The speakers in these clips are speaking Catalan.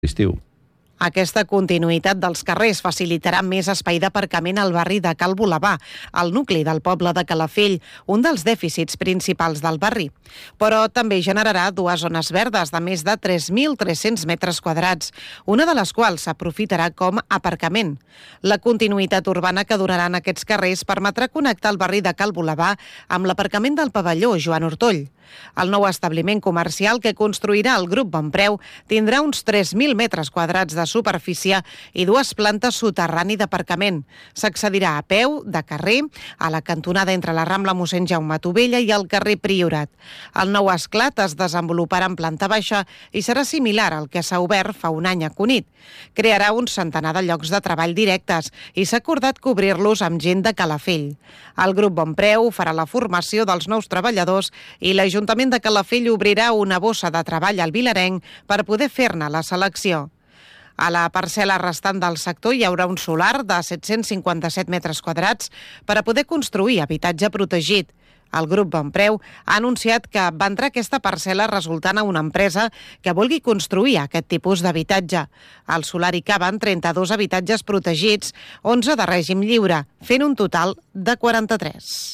l'estiu. Aquesta continuïtat dels carrers facilitarà més espai d'aparcament al barri de Cal Bolabà, al nucli del poble de Calafell, un dels dèficits principals del barri. Però també generarà dues zones verdes de més de 3.300 metres quadrats, una de les quals s'aprofitarà com aparcament. La continuïtat urbana que donaran aquests carrers permetrà connectar el barri de Cal Bolabà amb l'aparcament del pavelló Joan Ortoll. El nou establiment comercial que construirà el grup Bonpreu tindrà uns 3.000 metres quadrats de superfície i dues plantes soterrani d'aparcament. S'accedirà a peu, de carrer, a la cantonada entre la Rambla Mossèn Jaume Tovella i el carrer Priorat. El nou esclat es desenvoluparà en planta baixa i serà similar al que s'ha obert fa un any a Cunit. Crearà un centenar de llocs de treball directes i s'ha acordat cobrir-los amb gent de Calafell. El grup Bonpreu farà la formació dels nous treballadors i l'Ajuntament de Calafell obrirà una bossa de treball al vilarenc per poder fer-ne la selecció. A la parcel·la restant del sector hi haurà un solar de 757 metres quadrats per a poder construir habitatge protegit. El grup Bonpreu ha anunciat que vendrà aquesta parcel·la resultant a una empresa que vulgui construir aquest tipus d'habitatge. Al solar hi caben 32 habitatges protegits, 11 de règim lliure, fent un total de 43.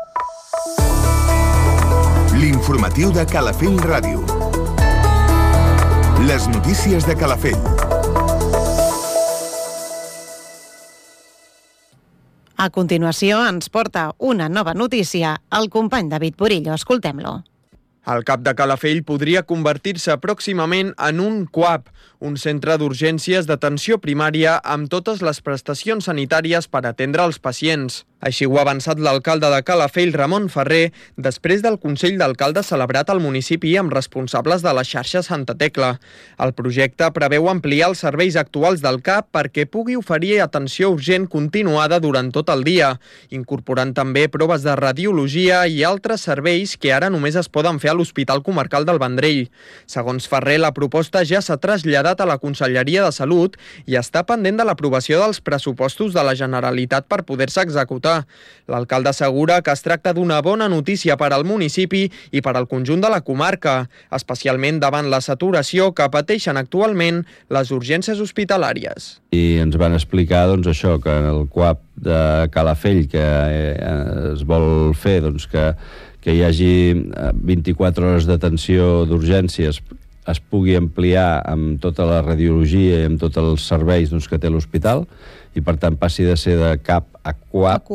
L'informatiu de Calafell Ràdio. Les notícies de Calafell. A continuació ens porta una nova notícia el company David Burillo. Escoltem-lo. El CAP de Calafell podria convertir-se pròximament en un CUAP, un centre d'urgències d'atenció primària amb totes les prestacions sanitàries per atendre els pacients. Així ho ha avançat l'alcalde de Calafell, Ramon Ferrer, després del Consell d'Alcaldes celebrat al municipi amb responsables de la xarxa Santa Tecla. El projecte preveu ampliar els serveis actuals del CAP perquè pugui oferir atenció urgent continuada durant tot el dia, incorporant també proves de radiologia i altres serveis que ara només es poden fer a l'Hospital Comarcal del Vendrell. Segons Ferrer, la proposta ja s'ha traslladat a la Conselleria de Salut i està pendent de l'aprovació dels pressupostos de la Generalitat per poder-se executar. L'alcalde assegura que es tracta d'una bona notícia per al municipi i per al conjunt de la comarca, especialment davant la saturació que pateixen actualment les urgències hospitalàries. I ens van explicar això, que en el CUAP de Calafell que es vol fer, que hi hagi 24 hores d'atenció d'urgències es pugui ampliar amb tota la radiologia i amb tots els serveis que té l'hospital i per tant passi de ser de CAP a CUAP.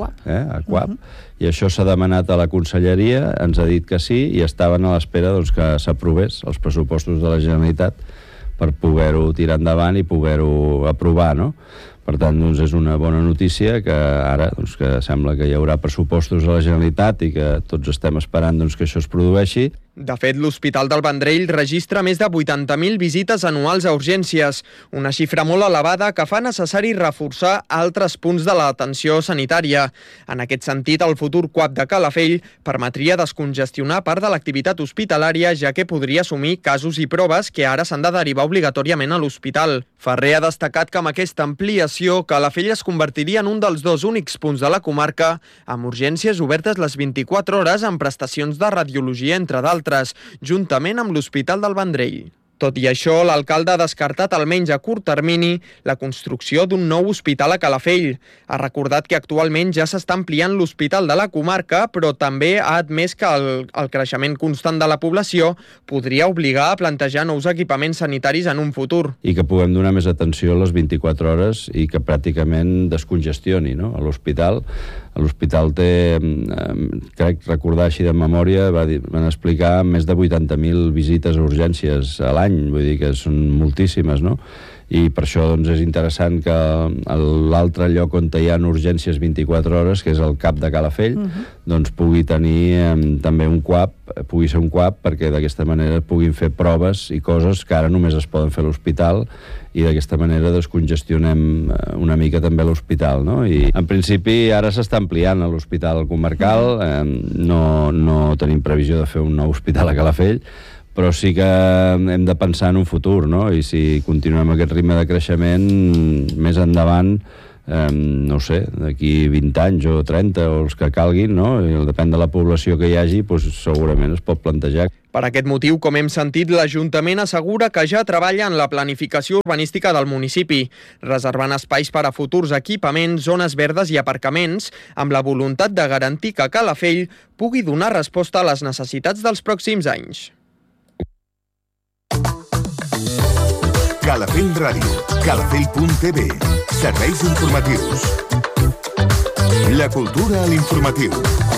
I això s'ha demanat a la Conselleria, ens ha dit que sí i estaven a l'espera que s'aprovés els pressupostos de la Generalitat per poder-ho tirar endavant i poder-ho aprovar, no? Per tant, és una bona notícia que ara que sembla que hi haurà pressupostos a la Generalitat i que tots estem esperant que això es produeixi. De fet, l'Hospital del Vendrell registra més de 80.000 visites anuals a urgències, una xifra molt elevada que fa necessari reforçar altres punts de l'atenció sanitària. En aquest sentit, el futur CUAP de Calafell permetria descongestionar part de l'activitat hospitalària, ja que podria assumir casos i proves que ara s'han de derivar obligatòriament a l'hospital. Ferrer ha destacat que amb aquesta ampliació Calafell es convertiria en un dels dos únics punts de la comarca amb urgències obertes les 24 hores amb prestacions de radiologia, entre d'altres, juntament amb l'Hospital del Vendrell. Tot i això, l'alcalde ha descartat almenys a curt termini la construcció d'un nou hospital a Calafell. Ha recordat que actualment ja s'està ampliant l'hospital de la comarca, però també ha admès que el creixement constant de la població podria obligar a plantejar nous equipaments sanitaris en un futur. I que puguem donar més atenció a les 24 hores i que pràcticament descongestioni, no? L'hospital té, crec recordar així de memòria, van explicar més de 80.000 visites a urgències a l'any, vull dir que són moltíssimes, no? I per això és interessant que l'altre lloc on hi ha urgències 24 hores, que és el CAP de Calafell, pugui tenir també un CUAP, pugui ser un CUAP perquè d'aquesta manera puguin fer proves i coses que ara només es poden fer a l'hospital i d'aquesta manera descongestionem una mica també l'hospital, no? I en principi ara s'està ampliant a l'hospital comarcal, no tenim previsió de fer un nou hospital a Calafell, però sí que hem de pensar en un futur, no? I si continuem aquest ritme de creixement, més endavant no sé, d'aquí 20 anys o 30 o els que calguin, no? I depèn de la població que hi hagi, doncs segurament es pot plantejar. Per aquest motiu, com hem sentit, l'Ajuntament assegura que ja treballa en la planificació urbanística del municipi, reservant espais per a futurs equipaments, zones verdes i aparcaments, amb la voluntat de garantir que Calafell pugui donar resposta a les necessitats dels pròxims anys. Calafell Ràdio, calafell.tv, serveis informatius. La cultura a l'informatiu.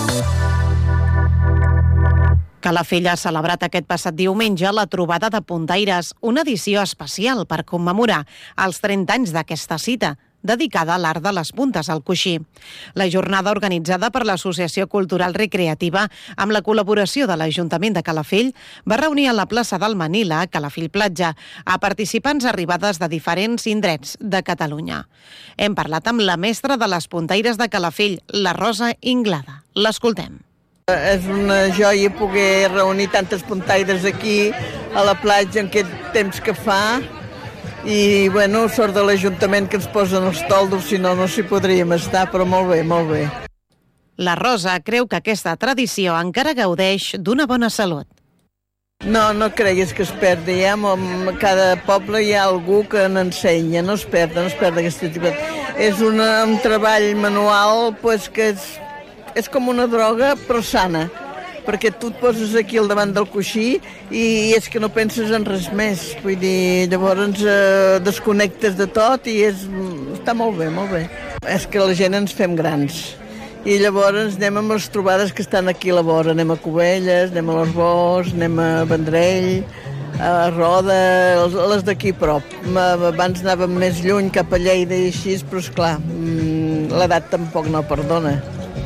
Calafell ha celebrat aquest passat diumenge la trobada de puntaires, una edició especial per commemorar els 30 anys d'aquesta cita, dedicada a l'art de les puntes al coixí. La jornada, organitzada per l'Associació Cultural Recreativa amb la col·laboració de l'Ajuntament de Calafell, va reunir a la plaça del Manila, a Calafell Platja, a participants arribades de diferents indrets de Catalunya. Hem parlat amb la mestra de les puntaires de Calafell, la Rosa Inglada. L'escoltem. És una joia poder reunir tantes puntaires aquí a la platja en aquest temps que fa i, bueno, sort de l'Ajuntament que ens posen els toldos, si no, no s'hi podríem estar, però molt bé, molt bé. La Rosa creu que aquesta tradició encara gaudeix d'una bona salut. No, no creguis que es perdi, a cada poble hi ha algú que n'ensenya, no es perd aquesta activitat. És un treball manual pues, que és com una droga, però sana, perquè tu et poses aquí al davant del coixí i és que no penses en res més. Vull dir, llavors desconnectes de tot i està molt bé, molt bé. És que la gent ens fem grans i llavors anem amb les trobades que estan aquí a la vora. Anem a Cubelles, anem a l'Arboç, anem a Vendrell, a Roda, les d'aquí a prop. Abans anàvem més lluny, cap a Lleida i així, però esclar, l'edat tampoc no perdona.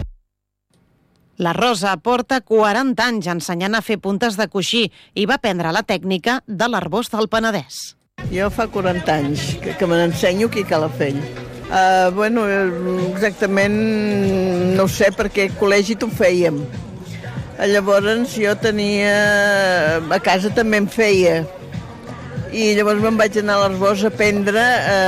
La Rosa porta 40 anys ensenyant a fer puntes de coixí i va aprendre la tècnica de l'Arboç del Penedès. Jo fa 40 anys que me n'ensenyo aquí a Calafell. Bueno, exactament no ho sé perquè al col·legi t'ho fèiem. Llavors jo tenia... A casa també em feia. I llavors me'n vaig anar a l'Arboç a aprendre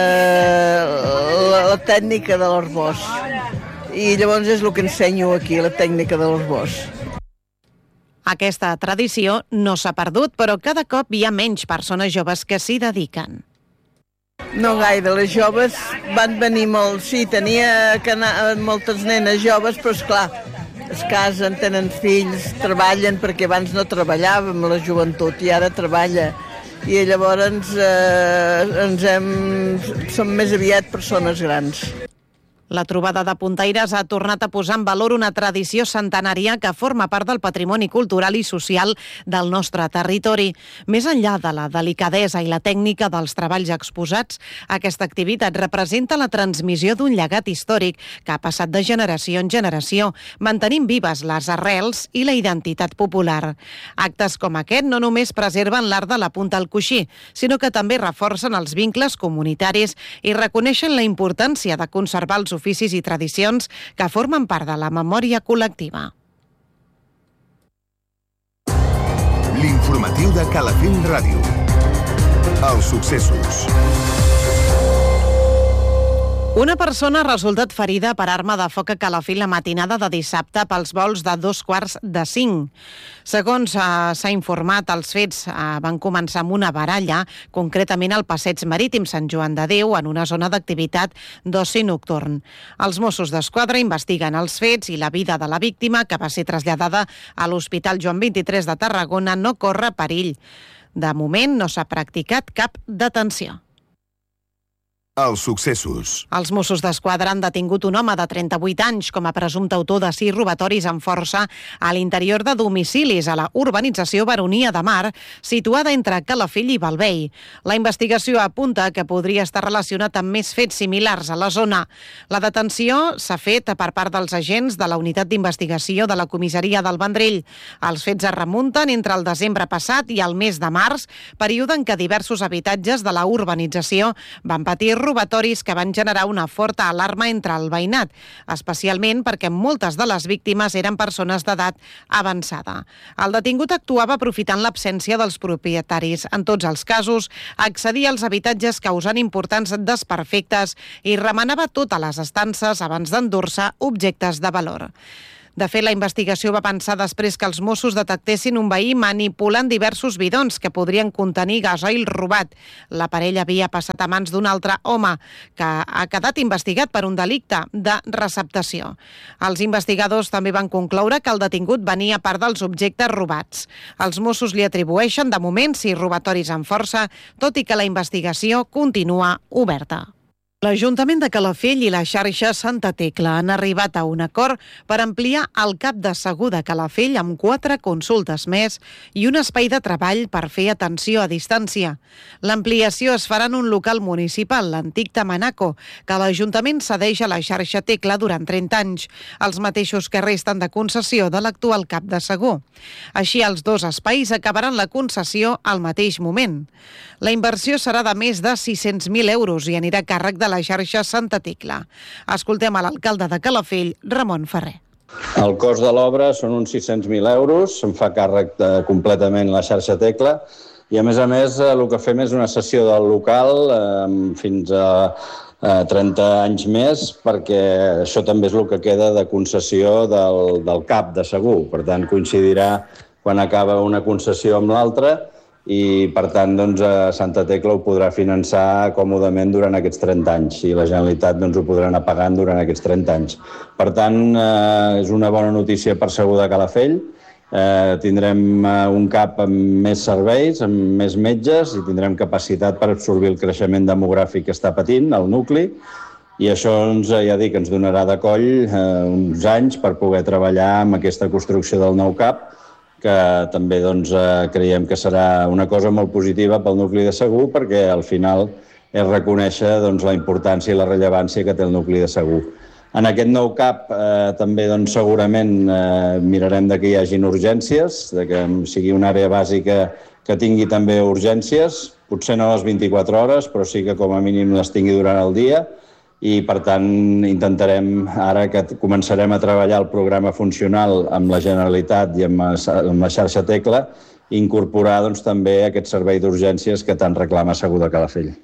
la tècnica de l'Arboç. I llavors és el que ensenyo aquí, la tècnica de l'Arboç. Aquesta tradició no s'ha perdut, però cada cop hi ha menys persones joves que s'hi dediquen. No gaire, les joves van venir molt, sí, tenia moltes nenes joves, però esclar, es casen, tenen fills, treballen, perquè abans no treballàvem la joventut i ara treballa. I llavors som més aviat persones grans. La trobada de puntaires ha tornat a posar en valor una tradició centenària que forma part del patrimoni cultural i social del nostre territori. Més enllà de la delicadesa i la tècnica dels treballs exposats, aquesta activitat representa la transmissió d'un llegat històric que ha passat de generació en generació, mantenint vives les arrels i la identitat popular. Actes com aquest no només preserven l'art de la punta al coixí, sinó que també reforcen els vincles comunitaris i reconeixen la importància de conservar els oficis i tradicions que formen part de la memòria col·lectiva. L'informatiu de Calafell Ràdio. Els successos. Una persona ha resultat ferida per arma de foc a Calafell la matinada de dissabte pels vols de 4:45. Segons s'ha informat, els fets van començar amb una baralla, concretament al passeig marítim Sant Joan de Déu, en una zona d'activitat d'oci nocturn. Els Mossos d'Esquadra investiguen els fets i la vida de la víctima, que va ser traslladada a l'Hospital Joan 23 de Tarragona, no corre perill. De moment no s'ha practicat cap detenció. Els successos. Els Mossos d'Esquadra han detingut un home de 38 anys com a presumpte autor de 6 robatoris amb força a l'interior de domicilis a la urbanització Baronia de Mar, situada entre Calafell i Balvei. La investigació apunta que podria estar relacionat amb més fets similars a la zona. La detenció s'ha fet per part dels agents de la unitat d'investigació de la comissaria del Vendrell. Els fets es remunten entre el desembre passat i el mes de març, període en què diversos habitatges de la urbanització van patir robatoris que van generar una forta alarma entre el veïnat, especialment perquè moltes de les víctimes eren persones d'edat avançada. El detingut actuava aprofitant l'absència dels propietaris. En tots els casos, accedia als habitatges causant importants desperfectes i remenava totes les estances abans d'endur-se objectes de valor. De fet, la investigació va pensar després que els Mossos detectessin un veí manipulant diversos bidons que podrien contenir gasoil robat. La parella havia passat a mans d'un altre home que ha quedat investigat per un delicte de receptació. Els investigadors també van concloure que el detingut venia part dels objectes robats. Els Mossos li atribueixen, de moment, 6 robatoris amb força, tot i que la investigació continua oberta. L'Ajuntament de Calafell i la xarxa Santa Tecla han arribat a un acord per ampliar el CAP de Segur de Calafell amb 4 consultes més i un espai de treball per fer atenció a distància. L'ampliació es farà en un local municipal, l'antic Tamanaco, que l'Ajuntament cedeix a la xarxa Tecla durant 30 anys, els mateixos que resten de concessió de l'actual CAP de Segur. Així, els 2 espais acabaran la concessió al mateix moment. La inversió serà de més de 600.000 euros i anirà a càrrec de la xarxa Santa Tecla. Escoltem a l'alcalde de Calafell, Ramon Ferrer. El cost de l'obra són uns 600.000 euros, se'n fa càrrec completament la xarxa Tecla i a més el que fem és una cessió del local fins a 30 anys més, perquè això també és el que queda de concessió del CAP de Segur. Per tant, coincidirà quan acaba una concessió amb l'altra i, per tant, Santa Tecla ho podrà finançar còmodament durant aquests 30 anys i la Generalitat ho podrà anar pagant durant aquests 30 anys. Per tant, és una bona notícia per Segur de Calafell. Tindrem un CAP amb més serveis, amb més metges i tindrem capacitat per absorbir el creixement demogràfic que està patint el nucli i això ja dic, ens donarà de coll uns anys per poder treballar amb aquesta construcció del nou CAP, que també creiem que serà una cosa molt positiva pel nucli de Segur, perquè al final és reconèixer la importància i la rellevància que té el nucli de Segur. En aquest nou CAP també segurament mirarem que hi hagin urgències, que sigui una àrea bàsica que tingui també urgències, potser no les 24 hores, però sí que com a mínim les tingui durant el dia, i per tant intentarem, ara que començarem a treballar el programa funcional amb la Generalitat i amb la xarxa Tecla, incorporar també aquest servei d'urgències que tant reclama Segur de Calafell.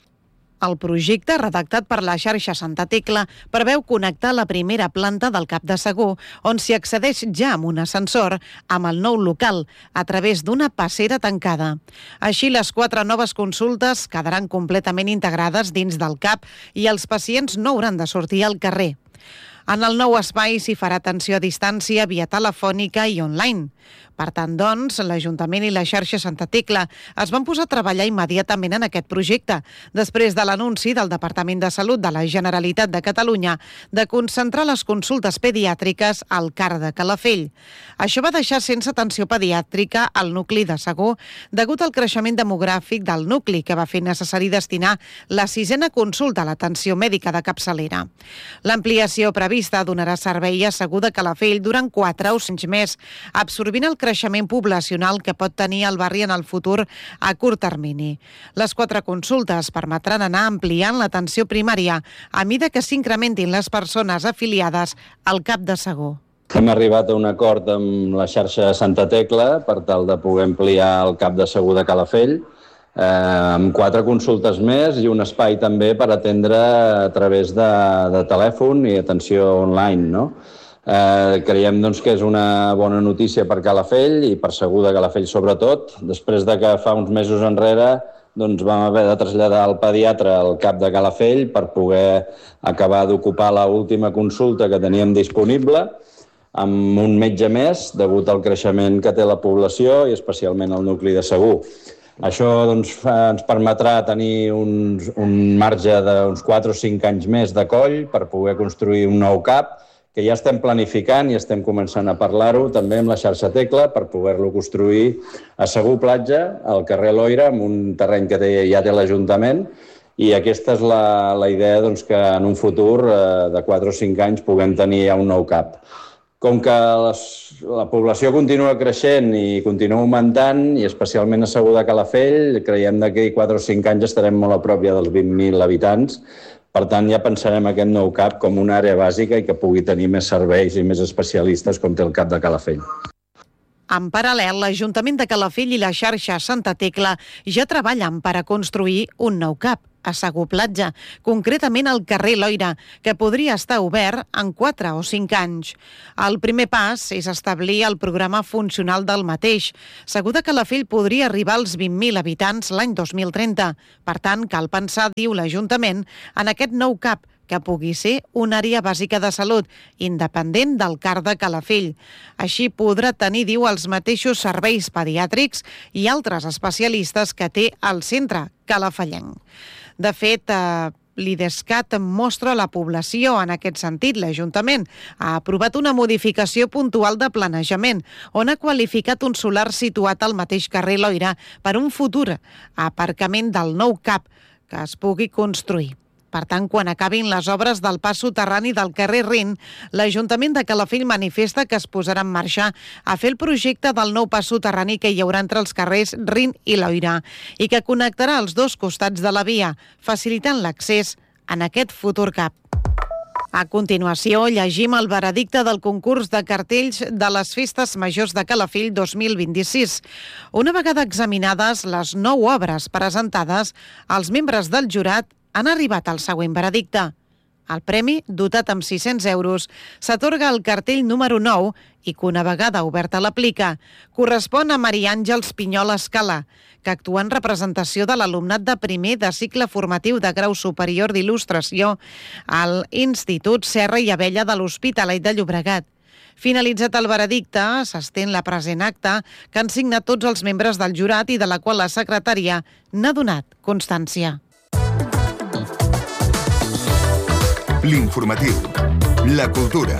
El projecte, redactat per la xarxa Santa Tecla, preveu connectar la primera planta del CAP de Segur, on s'hi accedeix ja amb un ascensor, amb el nou local, a través d'una passera tancada. Així, les 4 noves consultes quedaran completament integrades dins del CAP i els pacients no hauran de sortir al carrer. En el nou espai s'hi farà atenció a distància via telefònica i online. Per tant, l'Ajuntament i la xarxa Santa Tecla es van posar a treballar immediatament en aquest projecte, després de l'anunci del Departament de Salut de la Generalitat de Catalunya de concentrar les consultes pediàtriques al CAR de Calafell. Això va deixar sense atenció pediàtrica al nucli de Segur, degut al creixement demogràfic del nucli, que va fer necessari destinar la 6a consulta a l'atenció mèdica de capçalera. L'ampliació prevista donarà servei a Segur de Calafell durant 4 o 5 anys més, absorbint el creixement poblacional que pot tenir el barri en el futur a curt termini. Les 4 consultes permetran anar ampliant l'atenció primària a mida que s'incrementin les persones afiliades al CAP de Segur. Hem arribat a un acord amb la xarxa Santa Tecla per tal de poder ampliar el CAP de Segur de Calafell amb 4 consultes més i un espai també per atendre a través de telèfon i atenció online, no? Creiem que és una bona notícia per Calafell i per Segur de Calafell sobretot, després de que fa uns mesos enrere vam haver de traslladar el pediatre al CAP de Calafell per poder acabar d'ocupar l'última consulta que teníem disponible amb un metge més, degut al creixement que té la població i especialment el nucli de Segur. Això ens permetrà tenir un marge d'uns 4 o 5 anys més de coll per poder construir un nou CAP, que ja estem planificant i estem començant a parlar-ho també amb la xarxa Tecla per poder-lo construir a Segur Platja, al carrer Loira, amb un terreny que ja té l'Ajuntament, i aquesta és la idea que en un futur de 4 o 5 anys puguem tenir ja un nou CAP. Com que la població continua creixent i continua augmentant, i especialment a Segur de Calafell, creiem que d'aquí 4 o 5 anys estarem molt a prop ja dels 20.000 habitants. Per tant, ja pensarem aquest nou CAP com una àrea bàsica i que pugui tenir més serveis i més especialistes com té el CAP de Calafell. En paral·lel, l'Ajuntament de Calafell i la xarxa Santa Tecla ja treballen per a construir un nou CAP a Segur Platja, concretament al carrer Loira, que podria estar obert en 4 o 5 anys. El primer pas és establir el programa funcional del mateix. Segur de Calafell podria arribar als 20.000 habitants l'any 2030. Per tant, cal pensar, diu l'Ajuntament, en aquest nou CAP, que pugui ser una àrea bàsica de salut, independent del CAR de Calafell. Així podrà tenir, diu, els mateixos serveis pediàtrics i altres especialistes que té el centre calafellenc. De fet, l'IDESCAT mostra la població en aquest sentit. L'Ajuntament ha aprovat una modificació puntual de planejament, on ha qualificat un solar situat al mateix carrer Loira per un futur aparcament del nou CAP que es pugui construir. Per tant, quan acabin les obres del pas soterrani del carrer Rin, l'Ajuntament de Calafell manifesta que es posarà en marxa a fer el projecte del nou pas soterrani que hi haurà entre els carrers Rin i Loira i que connectarà els dos costats de la via, facilitant l'accés en aquest futur CAP. A continuació, llegim el veredicte del concurs de cartells de les Festes Majors de Calafell 2026. Una vegada examinades les 9 obres presentades, els membres del jurat han arribat al següent veredicte. El premi, dotat amb 600 euros, s'atorga al cartell número 9 i que una vegada oberta l'aplica, correspon a Maria Àngels Pinyol Escala, que actua en representació de l'alumnat de primer de cicle formatiu de grau superior d'il·lustració al Institut Serra i Abella de l'Hospitalet de Llobregat. Finalitzat el veredicte, s'estén la present acta que han signat tots els membres del jurat i de la qual la secretària n'ha donat constància. L'informatiu. La cultura.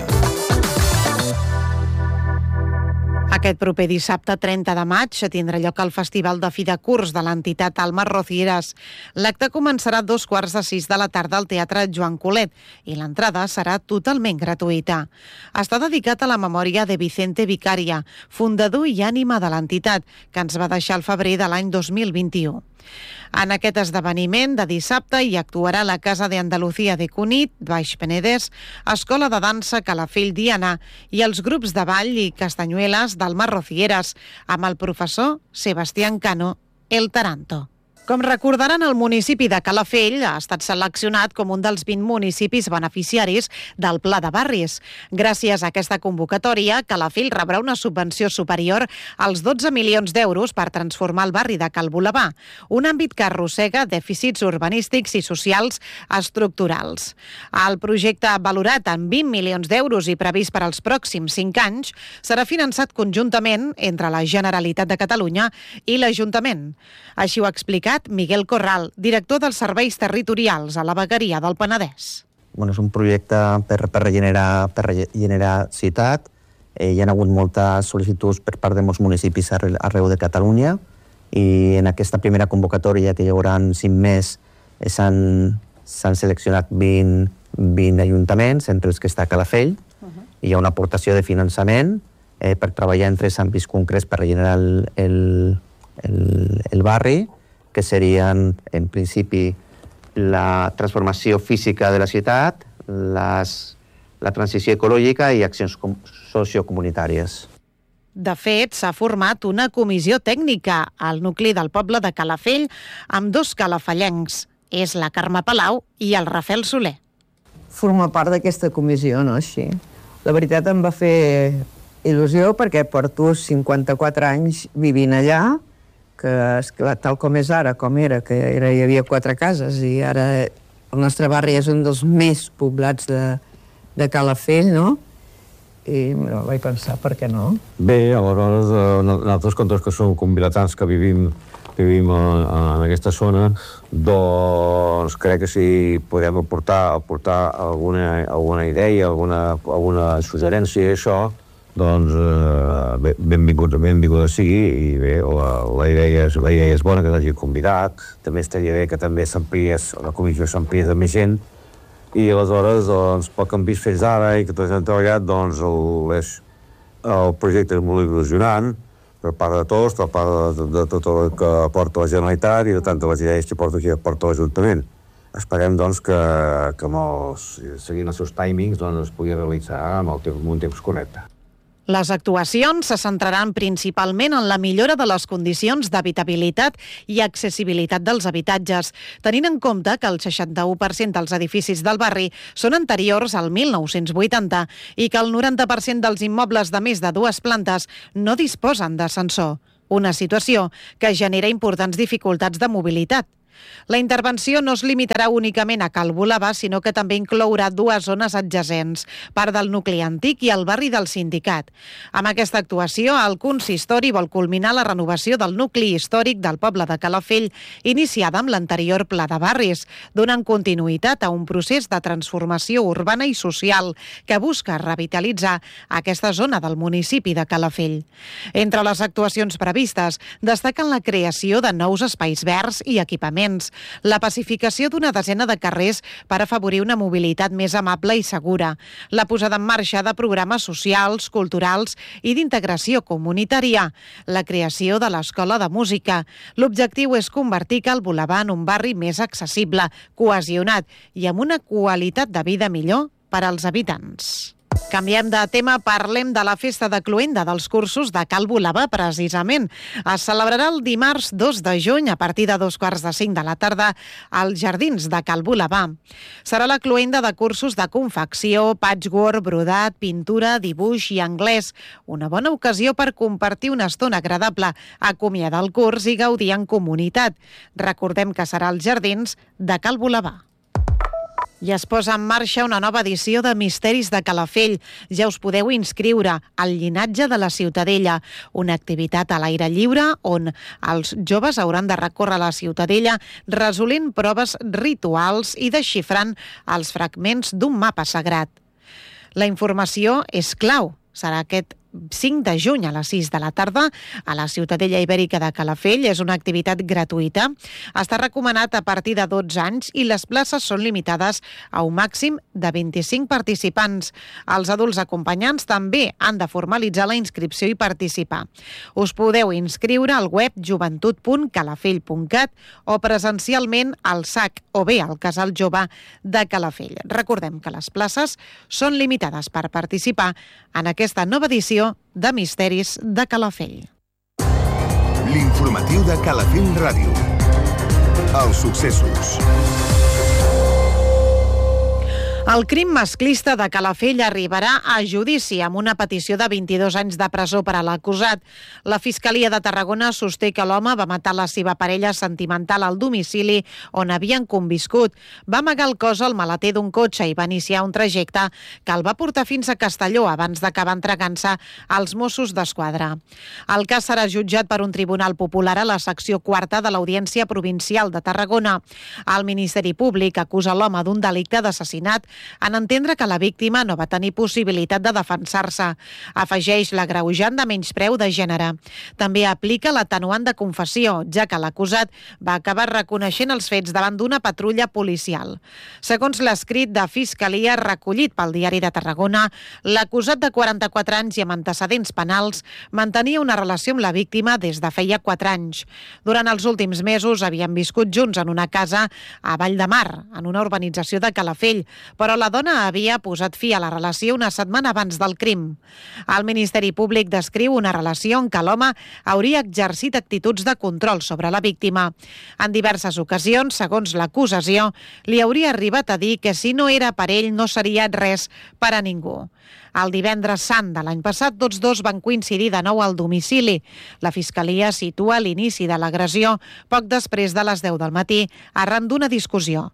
Aquest proper dissabte 30 de maig tindrà lloc el Festival de Fi de Curs de l'entitat Alma Rocieres. L'acte començarà a 5:45 de la tarda al Teatre Joan Colet i l'entrada serà totalment gratuïta. Està dedicat a la memòria de Vicente Vicaria, fundador i ànima de l'entitat, que ens va deixar al febrer de l'any 2021. En aquest esdeveniment de dissabte hi actuarà la Casa de Andalucía de Cunit, Baix Penedès, Escola de Dansa Calafell Diana i els grups de ball i castanyueles d'Alma Rocieres, amb el professor Sebastián Cano, el Taranto. Com recordaran, el municipi de Calafell ha estat seleccionat com un dels 20 municipis beneficiaris del Pla de Barris. Gràcies a aquesta convocatòria, Calafell rebrà una subvenció superior als 12 milions d'euros per transformar el barri de Cal Bolabà, un àmbit que arrossega dèficits urbanístics i socials estructurals. El projecte, valorat en 20 milions d'euros i previst per als pròxims 5 anys, serà finançat conjuntament entre la Generalitat de Catalunya i l'Ajuntament. Així ho ha explicat Miguel Corral, director dels Serveis Territorials a la Vegueria del Penedès. És un projecte per regenerar ciutat. Hi ha hagut moltes sol·licituds per part de molts municipis arreu de Catalunya i en aquesta primera convocatòria, que hi haurà 5 més, s'han seleccionat 20 ajuntaments, entre els que està Calafell. Hi ha una aportació de finançament per treballar en 3 àmbits concrets per regenerar el barri, que serien, en principi, la transformació física de la ciutat, la transició ecològica i accions sociocomunitàries. De fet, s'ha format una comissió tècnica al nucli del poble de Calafell amb 2 calafellencs. És la Carme Palau i el Rafael Soler. Formar part d'aquesta comissió, no? Així. La veritat em va fer il·lusió perquè porto 54 anys vivint allà, que tal com és ara, com era, que hi havia 4 cases i ara el nostre barri és un dels més poblats de Calafell, no? I vaig pensar, per què no? Bé, aleshores, nosaltres, com que som convilatans que vivim en aquesta zona, doncs crec que si podem aportar alguna idea, alguna suggerència i això, doncs benvinguda sigui, i bé, la idea és bona, que t'hagi convidat. També estaria bé que també la comissió s'ampliés de més gent, i aleshores, doncs, pel que hem vist fins ara i que tots hem treballat, doncs, el projecte és molt il·lusionant per part de tots, per part de tot el que porta la Generalitat i de tant de les idees que porta l'Ajuntament. Esperem, doncs, que seguint els seus timings, doncs, es pugui realitzar amb un temps correcte. Les actuacions se centraran principalment en la millora de les condicions d'habitabilitat i accessibilitat dels habitatges, tenint en compte que el 61% dels edificis del barri són anteriors al 1980 i que el 90% dels immobles de més de 2 plantes no disposen d'ascensor, una situació que genera importants dificultats de mobilitat. La intervenció no es limitarà únicament a Cal Boulevard, sinó que també inclourà 2 zones adjacents, part del nucli antic i el barri del Sindicat. Amb aquesta actuació, el consistori vol culminar la renovació del nucli històric del poble de Calafell, iniciada amb l'anterior pla de barris, donant continuïtat a un procés de transformació urbana i social que busca revitalitzar aquesta zona del municipi de Calafell. Entre les actuacions previstes destaquen la creació de nous espais verds i equipaments, la pacificació d'una desena de carrers per afavorir una mobilitat més amable i segura, la posada en marxa de programes socials, culturals i d'integració comunitària, la creació de l'Escola de Música. L'objectiu és convertir Cal Boulevard en un barri més accessible, cohesionat i amb una qualitat de vida millor per als habitants. Canviem de tema, parlem de la festa de cloenda dels cursos de Cal Boulevard, precisament. Es celebrarà el dimarts 2 de juny a partir de 2:45 de la tarda als jardins de Cal Boulevard. Serà la cloenda de cursos de confecció, patchwork, brodat, pintura, dibuix i anglès. Una bona ocasió per compartir una estona agradable, acomiadar el curs i gaudir en comunitat. Recordem que serà als jardins de Cal Boulevard. I es posa en marxa una nova edició de Misteris de Calafell. Ja us podeu inscriure al Llinatge de la Ciutadella, una activitat a l'aire lliure on els joves hauran de recórrer la Ciutadella resolent proves rituals i desxifrant els fragments d'un mapa sagrat. La informació és clau. Serà aquest 5 de juny a les 6 de la tarda a la Ciutadella Ibèrica de Calafell. És una activitat gratuïta. Està recomanat a partir de 12 anys i les places són limitades a un màxim de 25 participants. Els adults acompanyants també han de formalitzar la inscripció i participar. Us podeu inscriure al web joventut.calafell.cat o presencialment al SAC o bé al Casal Jove de Calafell. Recordem que les places són limitades per participar en aquesta nova edició de Misteris de Calafell. L'informatiu de Calafell Ràdio. Els successos. El crim masclista de Calafell arribarà a judici amb una petició de 22 anys de presó per a l'acusat. La Fiscalia de Tarragona sosté que l'home va matar la seva parella sentimental al domicili on havien conviscut. Va amagar el cos al maleter d'un cotxe i va iniciar un trajecte que el va portar fins a Castelló abans d'acabar entregant-se als Mossos d'Esquadra. El cas serà jutjat per un tribunal popular a la secció 4 de l'Audiència Provincial de Tarragona. El Ministeri Públic acusa l'home d'un delicte d'assassinat en entendre que la víctima no va tenir possibilitat de defensar-se. Afegeix l'agreujant de menyspreu de gènere. També aplica l'atenuant de confessió, ja que l'acusat va acabar reconeixent els fets davant d'una patrulla policial. Segons l'escrit de Fiscalia recollit pel Diari de Tarragona, l'acusat de 44 anys i amb antecedents penals mantenia una relació amb la víctima des de feia 4 anys. Durant els últims mesos havien viscut junts en una casa a Vall de Mar, en una urbanització de Calafell, però la dona havia posat fi a la relació una setmana abans del crim. El Ministeri Públic descriu una relació en què l'home hauria exercit actituds de control sobre la víctima. En diverses ocasions, segons l'acusació, li hauria arribat a dir que si no era per ell no seria res per a ningú. El divendres sant de l'any passat, tots dos van coincidir de nou al domicili. La Fiscalia situa l'inici de l'agressió poc després de les 10 del matí, arran d'una discussió.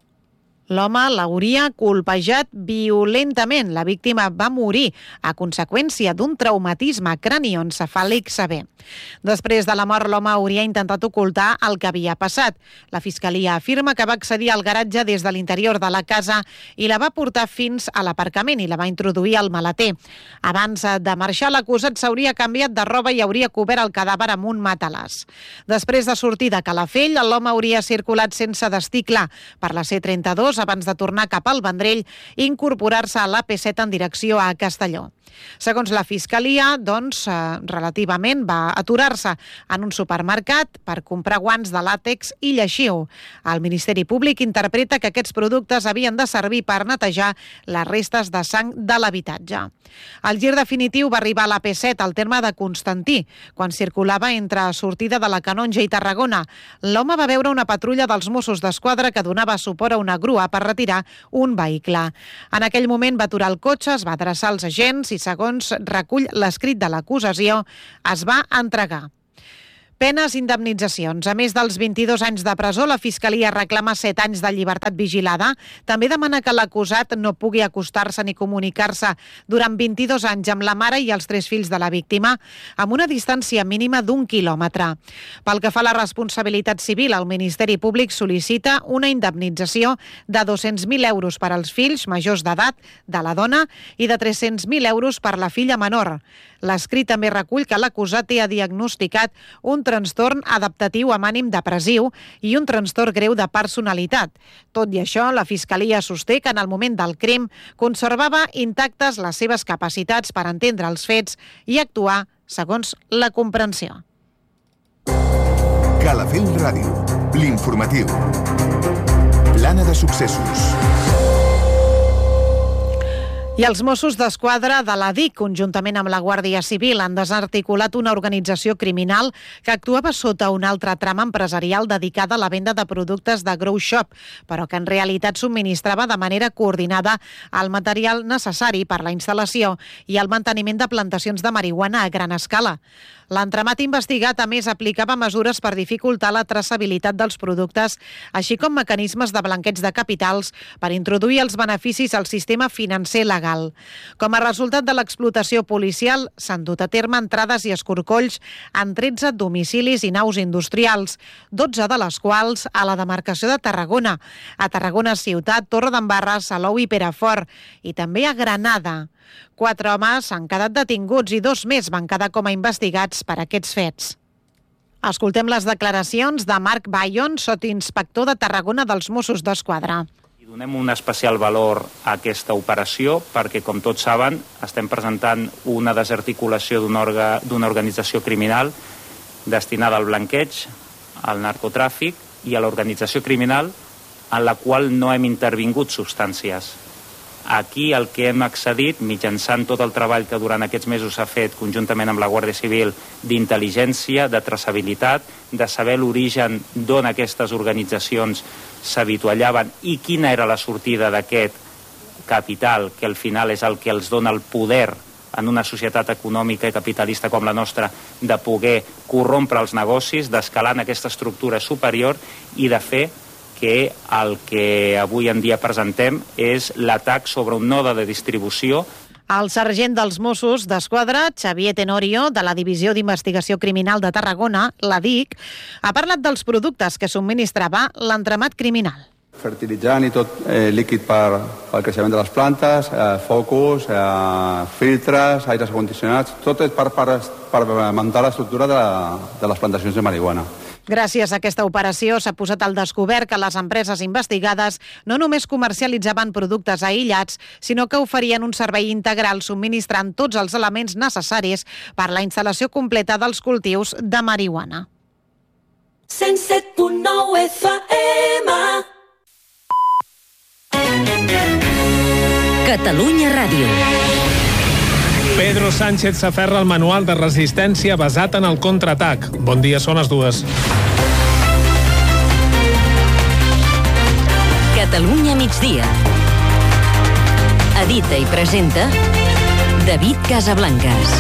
L'home l'hauria colpejat violentament. La víctima va morir a conseqüència d'un traumatisme cranioencefàlic sever. Després de la mort, l'home hauria intentat ocultar el que havia passat. La Fiscalia afirma que va accedir al garatge des de l'interior de la casa i la va portar fins a l'aparcament i la va introduir al maleter. Abans de marxar, l'acusat s'hauria canviat de roba i hauria cobert el cadàver amb un matalàs. Després de sortir de Calafell, l'home hauria circulat sense destí clar per la C32 Tortosa abans de tornar cap al Vendrell i incorporar-se a l'AP7 en direcció a Castelló. Segons la Fiscalia, relativament va aturar-se en un supermercat per comprar guants de làtex i lleixiu. El Ministeri Públic interpreta que aquests productes havien de servir per netejar les restes de sang de l'habitatge. El gir definitiu va arribar a l'AP7 al terme de Constantí, quan circulava entre sortida de la Canonja i Tarragona. L'home va veure una patrulla dels Mossos d'Esquadra que donava suport a una grua per retirar un vehicle. En aquell moment va aturar el cotxe, es va adreçar als agents i, segons recull l'escrit de l'acusació, es va entregar. Penes i indemnitzacions. A més dels 22 anys de presó, la Fiscalia reclama 7 anys de llibertat vigilada. També demana que l'acusat no pugui acostar-se ni comunicar-se durant 22 anys amb la mare i els 3 fills de la víctima, amb una distància mínima d'1 quilòmetre. Pel que fa a la responsabilitat civil, el Ministeri Públic sol·licita una indemnització de 200.000 euros per als fills majors d'edat de la dona i de 300.000 euros per la filla menor. L'escrit també recull que l'acusat té diagnosticat un trastorn adaptatiu amb ànim depressiu i un trastorn greu de personalitat. Tot i això, la Fiscalia sosté que en el moment del crim conservava intactes les seves capacitats per entendre els fets i actuar segons la comprensió. Calafell Ràdio, l'informatiu. Plana de successos. I els Mossos d'Esquadra de la DIC, conjuntament amb la Guàrdia Civil, han desarticulat una organització criminal que actuava sota una altra trama empresarial dedicada a la venda de productes de Grow Shop, però que en realitat subministrava de manera coordinada el material necessari per la instal·lació i el manteniment de plantacions de marihuana a gran escala. L'entramat investigat, a més, aplicava mesures per dificultar la traçabilitat dels productes, així com mecanismes de blanqueig de capitals per introduir els beneficis al sistema financer legal. Com a resultat de l'explotació policial, s'han dut a terme entrades i escorcolls en 13 domicilis i naus industrials, 12 de les quals a la demarcació de Tarragona, a Tarragona Ciutat, Torredembarra, Salou i Perafort, i també a Granada. 4 homes han quedat detinguts i 2 més van quedar com a investigats per aquests fets. Escoltem les declaracions de Marc Bayon, sotsinspector de Tarragona dels Mossos d'Esquadra. Donem un especial valor a aquesta operació perquè, com tots saben, estem presentant una desarticulació d'una organització criminal destinada al blanqueig, al narcotràfic i a l'organització criminal en la qual no hem intervingut substàncies. Aquí el que hem accedit, mitjançant tot el treball que durant aquests mesos s'ha fet conjuntament amb la Guàrdia Civil d'intel·ligència, de traçabilitat, de saber l'origen d'on aquestes organitzacions s'habituallaven i quina era la sortida d'aquest capital, que al final és el que els dona el poder en una societat econòmica i capitalista com la nostra, de poder corrompre els negocis, d'escalar en aquesta estructura superior i de fer que el que avui en dia presentem és l'atac sobre un node de distribució. El sergent dels Mossos d'Esquadra, Xavier Tenorio, de la Divisió d'Investigació Criminal de Tarragona, la DIC, ha parlat dels productes que subministrava l'entramat criminal. Fertilitzant i tot líquid pel creixement de les plantes, focus, filtres, aires condicionats, tot és per muntar l'estructura de les plantacions de marihuana. Gràcies a aquesta operació s'ha posat al descobert que les empreses investigades no només comercialitzaven productes aïllats, sinó que oferien un servei integral subministrant tots els elements necessaris per la instal·lació completa dels cultius de marihuana. 107.9 FM Catalunya Ràdio. Pedro Sánchez s'aferra al manual de resistència basat en el contraatac. Bon dia, són les 2. Catalunya migdia. Edita i presenta David Casablancas.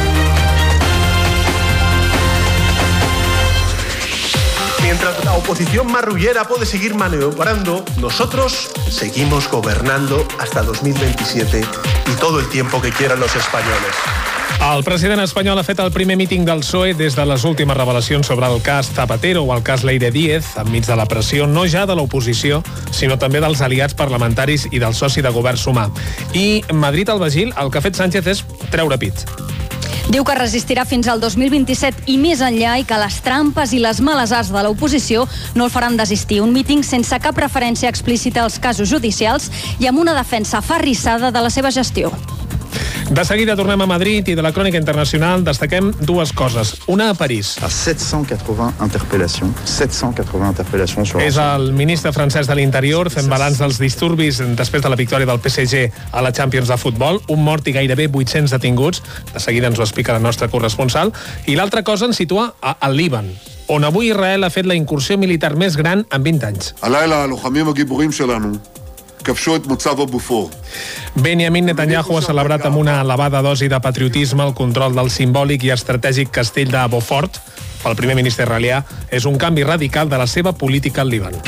Mientras la oposición marrullera puede seguir maniobrando, nosotros seguimos gobernando hasta 2027 y todo el tiempo que quieran los españoles. El president espanyol ha fet el primer míting del PSOE des de les últimes revelacions sobre el cas Zapatero o el cas Leire Díez, enmig de la pressió no ja de l'oposició, sinó també dels aliats parlamentaris i del soci de govern Sumar. I Madrid al Bagil, el que ha fet Sánchez és treure pit. Diu que resistirà fins al 2027 i més enllà i que les trampes i les males arts de l'oposició no el faran desistir. Un míting sense cap referència explícita als casos judicials i amb una defensa aferrissada de la seva gestió. De seguida tornem a Madrid i de la crònica internacional destaquem dues coses. Una a París. A 780 interpellacions. 780 interpellacions. És el ministre francès de l'Interior fent balanç dels disturbis després de la victòria del PSG a la Champions de futbol. Un mort i gairebé 800 detinguts. De seguida ens ho explica la nostra corresponsal. I l'altra cosa ens situa al Líban, on avui Israel ha fet la incursió militar més gran en 20 anys. הלילה הלוחמים הגיבורים שלנו כבשו את מוצב הבופור. Benjamin Netanyahu ha celebrat amb una elevada dosi de patriotisme el control del simbòlic i estratègic castell de Beaufort. Pel primer ministre israelià és un canvi radical de la seva política al Líban.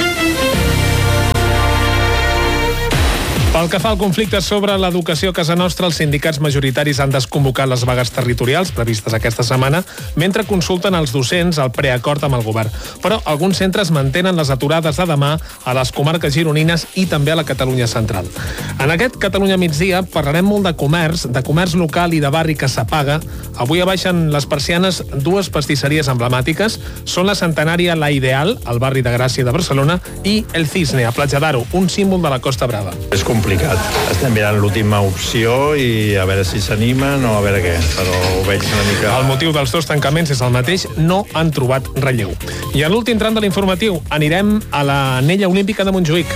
Pel que fa al conflicte sobre l'educació a casa nostra, els sindicats majoritaris han desconvocat les vagues territorials previstes aquesta setmana mentre consulten els docents el preacord amb el govern. Però alguns centres mantenen les aturades de demà a les comarques gironines i també a la Catalunya central. En aquest Catalunya migdia parlarem molt de comerç local i de barri que s'apaga. Avui abaixen les persianes dues pastisseries emblemàtiques. Són la centenària La Ideal, al barri de Gràcia de Barcelona, i El Cisne, a Platja d'Aro, un símbol de la Costa Brava. És complicat. Estem mirant l'última opció i a veure si s'animen o a veure què, però ho veig una mica... El motiu dels dos tancaments és el mateix, no han trobat relleu. I a l'últim tram de l'informatiu anirem a l'Anella Olímpica de Montjuïc.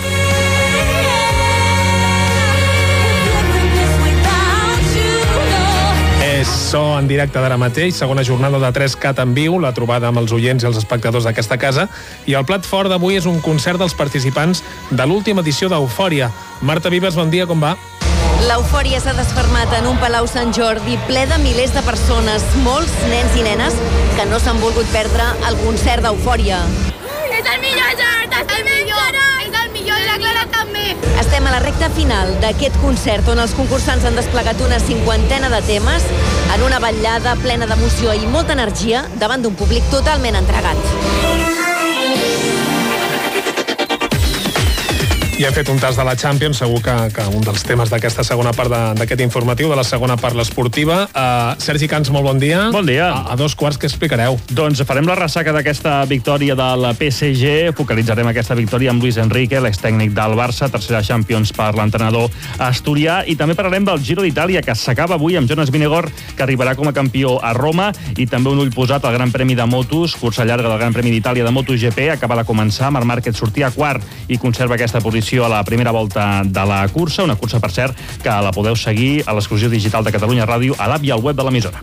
So en directe d'ara mateix, segona jornada de 3CAT en viu, la trobada amb els oients i els espectadors d'aquesta casa, i el plat fort d'avui és un concert dels participants de l'última edició d'Eufòria. Marta Vives, bon dia, com va? L'Eufòria s'ha desfermat en un Palau Sant Jordi ple de milers de persones, molts nens i nenes que no s'han volgut perdre el concert d'Eufòria. És el millor, Gerard, és el millor, i la Clara també. Estem a la recta final d'aquest concert on els concursants han desplegat una 50ena de temes en una ballada plena d'emoció i molta energia davant d'un públic totalment entregat. I hem fet un tas de la Champions, segur que un dels temes d'aquesta segona part d'aquest informatiu, de la segona part l'esportiva. Sergi Camps, molt bon dia. Bon dia. A 2:15, què explicareu? Doncs farem la ressaca d'aquesta victòria del PSG, focalitzarem aquesta victòria amb Luis Enrique, l'extècnic del Barça, tercera Champions per l'entrenador asturià, i també parlarem del Giro d'Itàlia, que s'acaba avui amb Jonas Vingegaard, que arribarà com a campió a Roma, i també un ull posat al Gran Premi de Motos, cursa llarga del Gran Premi d'Itàlia de MotoGP, acaba de començar, Marc Márquez sortia quart i conserva aquesta posició a la primera volta de la cursa, una cursa, per cert, que la podeu seguir a l'exclusiu digital de Catalunya Ràdio, a l'app i al web de l'emissora.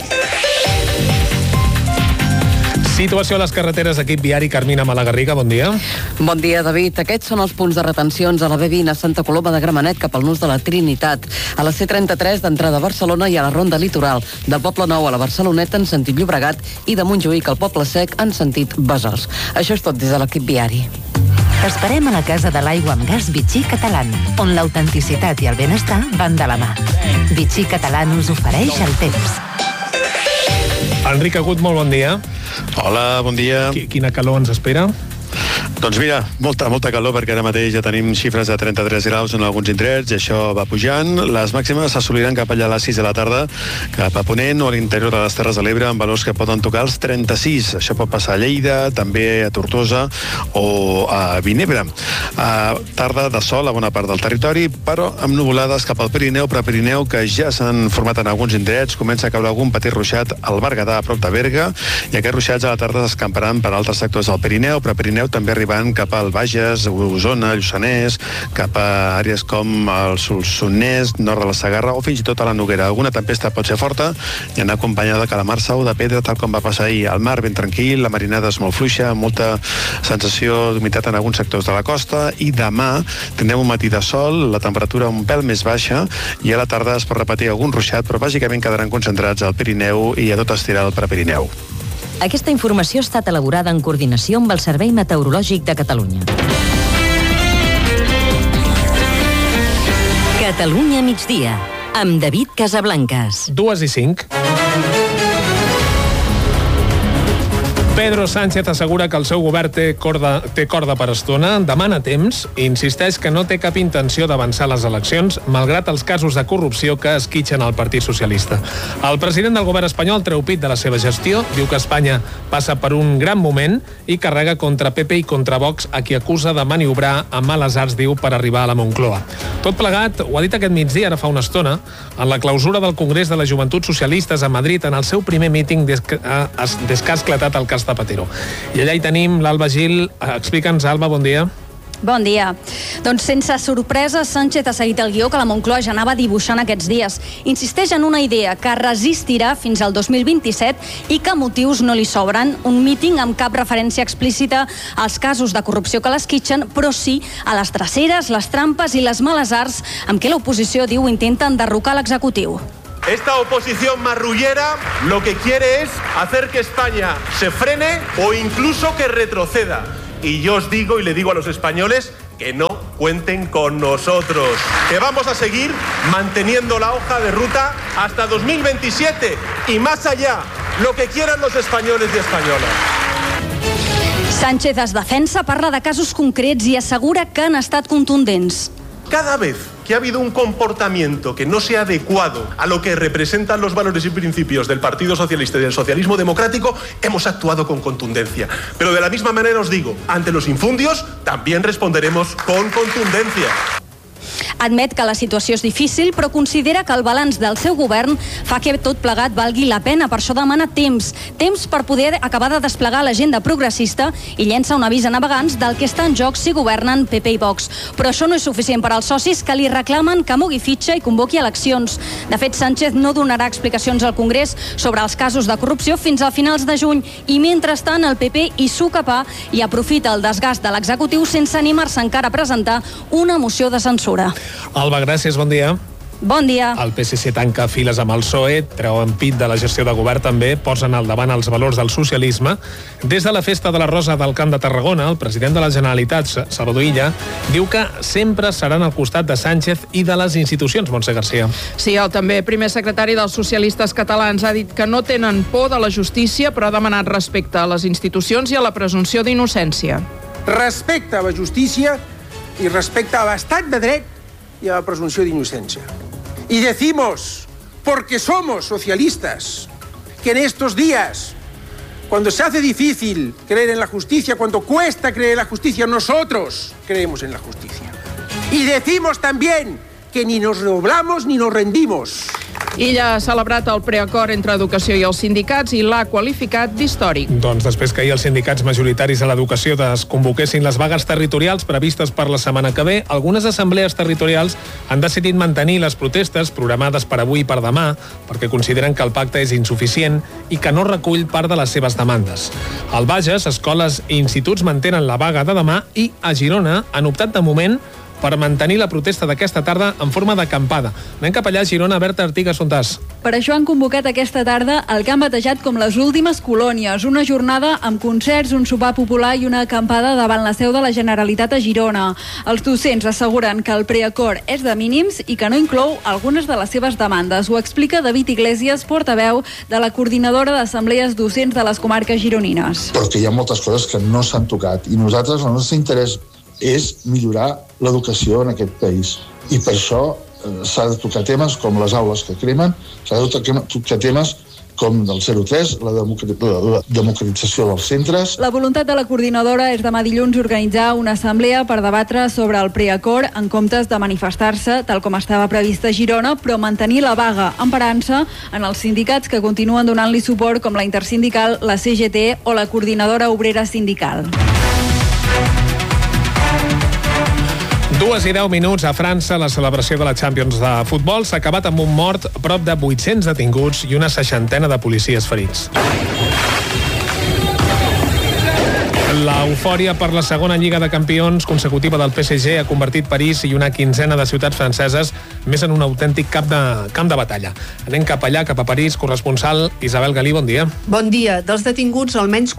Situació a les carreteres, equip viari. Carmina Malagarriga, bon dia. Bon dia, David. Aquests són els punts de retencions a la B20 a Santa Coloma de Gramenet cap al nus de la Trinitat, a la C33 d'entrada a Barcelona i a la Ronda Litoral, del Poble Nou a la Barceloneta en sentit Llobregat i de Montjuïc al Poble Sec en sentit Besòs. Això és tot des de l'equip viari. T'esperem a la Casa de l'Aigua amb Gas Vichy Catalán, on l'autenticitat i el benestar van de la mà. Vichy Catalán us ofereix el temps. Enric Agut, molt bon dia. Hola, bon dia. Quina calor ens espera? Doncs mira, molta calor, perquè ara mateix ja tenim xifres de 33 graus en alguns indrets i això va pujant. Les màximes s'assoliran cap allà a les 6 de la tarda, cap a Ponent o a l'interior de les Terres de l'Ebre, amb valors que poden tocar els 36. Això pot passar a Lleida, també a Tortosa o a Vinebre. Tarda de sol a bona part del territori, però amb nuvolades cap al Pirineu, Prepirineu, que ja s'han format en alguns indrets. Comença a caure algun petit ruixat al Berguedà, a prop de Berga, i aquests ruixats a la tarda s'escamparan per altres sectors del Pirineu, Prepirineu, també arribant cap al Bages, Osona, Lluçanès, cap a àrees com el Solsonès, nord de la Segarra o fins i tot a la Noguera. Alguna tempesta pot ser forta i anar acompanyada de calamarsa o de pedra, tal com va passar ahir. El mar ben tranquil, la marinada és molt fluixa, molta sensació d'humitat en alguns sectors de la costa, i demà tindrem un matí de sol, la temperatura un pèl més baixa, i a la tarda es pot repetir algun ruixat, però bàsicament quedaran concentrats al Pirineu i a tot estirar el Prepirineu. Aquesta informació ha estat elaborada en coordinació amb el Servei Meteorològic de Catalunya. Catalunya migdia, amb David Casablancas. 2:05. Pedro Sánchez assegura que el seu govern té corda per estona, demana temps i insisteix que no té cap intenció d'avançar les eleccions, malgrat els casos de corrupció que esquitxen el Partit Socialista. El president del govern espanyol treu pit de la seva gestió, diu que Espanya passa per un gran moment i carrega contra PP i contra Vox, a qui acusa de maniobrar amb males arts, diu, per arribar a la Moncloa. Tot plegat, ho ha dit aquest migdia, ara fa una estona, en la clausura del Congrés de les Joventuts Socialistes a Madrid, en el seu primer míting des que ha esclatat el cas Zapatero. I allà hi tenim l'Alba Gil. Explica'ns, Alba, bon dia. Bon dia. Doncs sense sorpresa, Sánchez ha seguit el guió que la Moncloa ja anava dibuixant aquests dies. Insisteix en una idea que resistirà fins al 2027 i que motius no li sobren. Un míting amb cap referència explícita als casos de corrupció que l'esquitxen, però sí a les dreceres, les trampes i les males arts amb què l'oposició diu intenta enderrocar l'executiu. Esta oposición marrullera lo que quiere es hacer que España se frene o incluso que retroceda. Y yo os digo y le digo a los españoles que no cuenten con nosotros, que vamos a seguir manteniendo la hoja de ruta hasta 2027 y más allá, lo que quieran los españoles y españolas. Sánchez es defensa, parla de casos concrets i assegura que han estat contundents. Cada vez que ha habido un comportamiento que no sea adecuado a lo que representan los valores y principios del Partido Socialista y del socialismo democrático, hemos actuado con contundencia. Pero de la misma manera os digo, ante los infundios también responderemos con contundencia. Admet que la situació és difícil, però considera que el balanç del seu govern fa que tot plegat valgui la pena. Per això demana temps per poder acabar de desplegar l'agenda progressista i llença un avís a navegants del que està en joc si governen PP i Vox. Però això no és suficient per als socis que li reclamen que mogui fitxa i convoqui eleccions. De fet, Sánchez no donarà explicacions al Congrés sobre els casos de corrupció fins a finals de juny i, mentrestant, el PP hi suca pa i aprofita el desgast de l'executiu sense animar-se encara a presentar una moció de censura. Alba, gràcies, bon dia. Bon dia. El PSC tanca files amb el PSOE, treuen pit de la gestió de govern també, posen al davant els valors del socialisme. Des de la Festa de la Rosa del Camp de Tarragona, el president de la Generalitat, Salvador Illa, diu que sempre seran al costat de Sánchez i de les institucions. Montse Garcia. Sí, el també primer secretari dels socialistes catalans ha dit que no tenen por de la justícia, però ha demanat respecte a les institucions i a la presumpció d'innocència. Respecte a la justícia i respecte a l'estat de dret y a la presunción de inocencia. Y decimos, porque somos socialistas, que en estos días, cuando se hace difícil creer en la justicia, cuando cuesta creer en la justicia, nosotros creemos en la justicia. Y decimos también que ni nos doblamos ni nos rendimos. Illa ha celebrat el preacord entre Educació i els sindicats i l'ha qualificat d'històric. Doncs després que ahir els sindicats majoritaris a l'educació desconvoquessin les vagues territorials previstes per la setmana que ve, algunes assemblees territorials han decidit mantenir les protestes programades per avui i per demà perquè consideren que el pacte és insuficient i que no recull part de les seves demandes. Al Bages, escoles i instituts mantenen la vaga de demà i a Girona han optat de moment per mantenir la protesta d'aquesta tarda en forma d'acampada. Anem cap allà a Girona, Berta Artigas, on estàs? Per això han convocat aquesta tarda el que han batejat com les últimes colònies, una jornada amb concerts, un sopar popular i una acampada davant la seu de la Generalitat a Girona. Els docents asseguren que el preacord és de mínims i que no inclou algunes de les seves demandes. Ho explica David Iglesias, portaveu de la coordinadora d'assemblees docents de les comarques gironines. Perquè hi ha moltes coses que no s'han tocat i nosaltres, el nostre interès és millorar l'educació en aquest país. I per això s'ha de tocar temes com les aules que cremen, s'ha de tocar temes com del 03, la democratització dels centres. La voluntat de la coordinadora és demà dilluns organitzar una assemblea per debatre sobre el preacord en comptes de manifestar-se, tal com estava prevista a Girona, però mantenir la vaga, emparant-se en els sindicats que continuen donant-li suport, com la Intersindical, la CGT o la Coordinadora Obrera Sindical. 2:10 a França. La celebració de la Champions de futbol s'ha acabat amb un mort, prop de 800 detinguts i una 60 de policies ferits. L'eufòria per la segona Lliga de Campions consecutiva del PSG ha convertit París i una quinzena de ciutats franceses més en un autèntic camp de batalla. Anem cap allà, cap a París. Corresponsal Isabel Galí, bon dia. Bon dia. Dels detinguts, almenys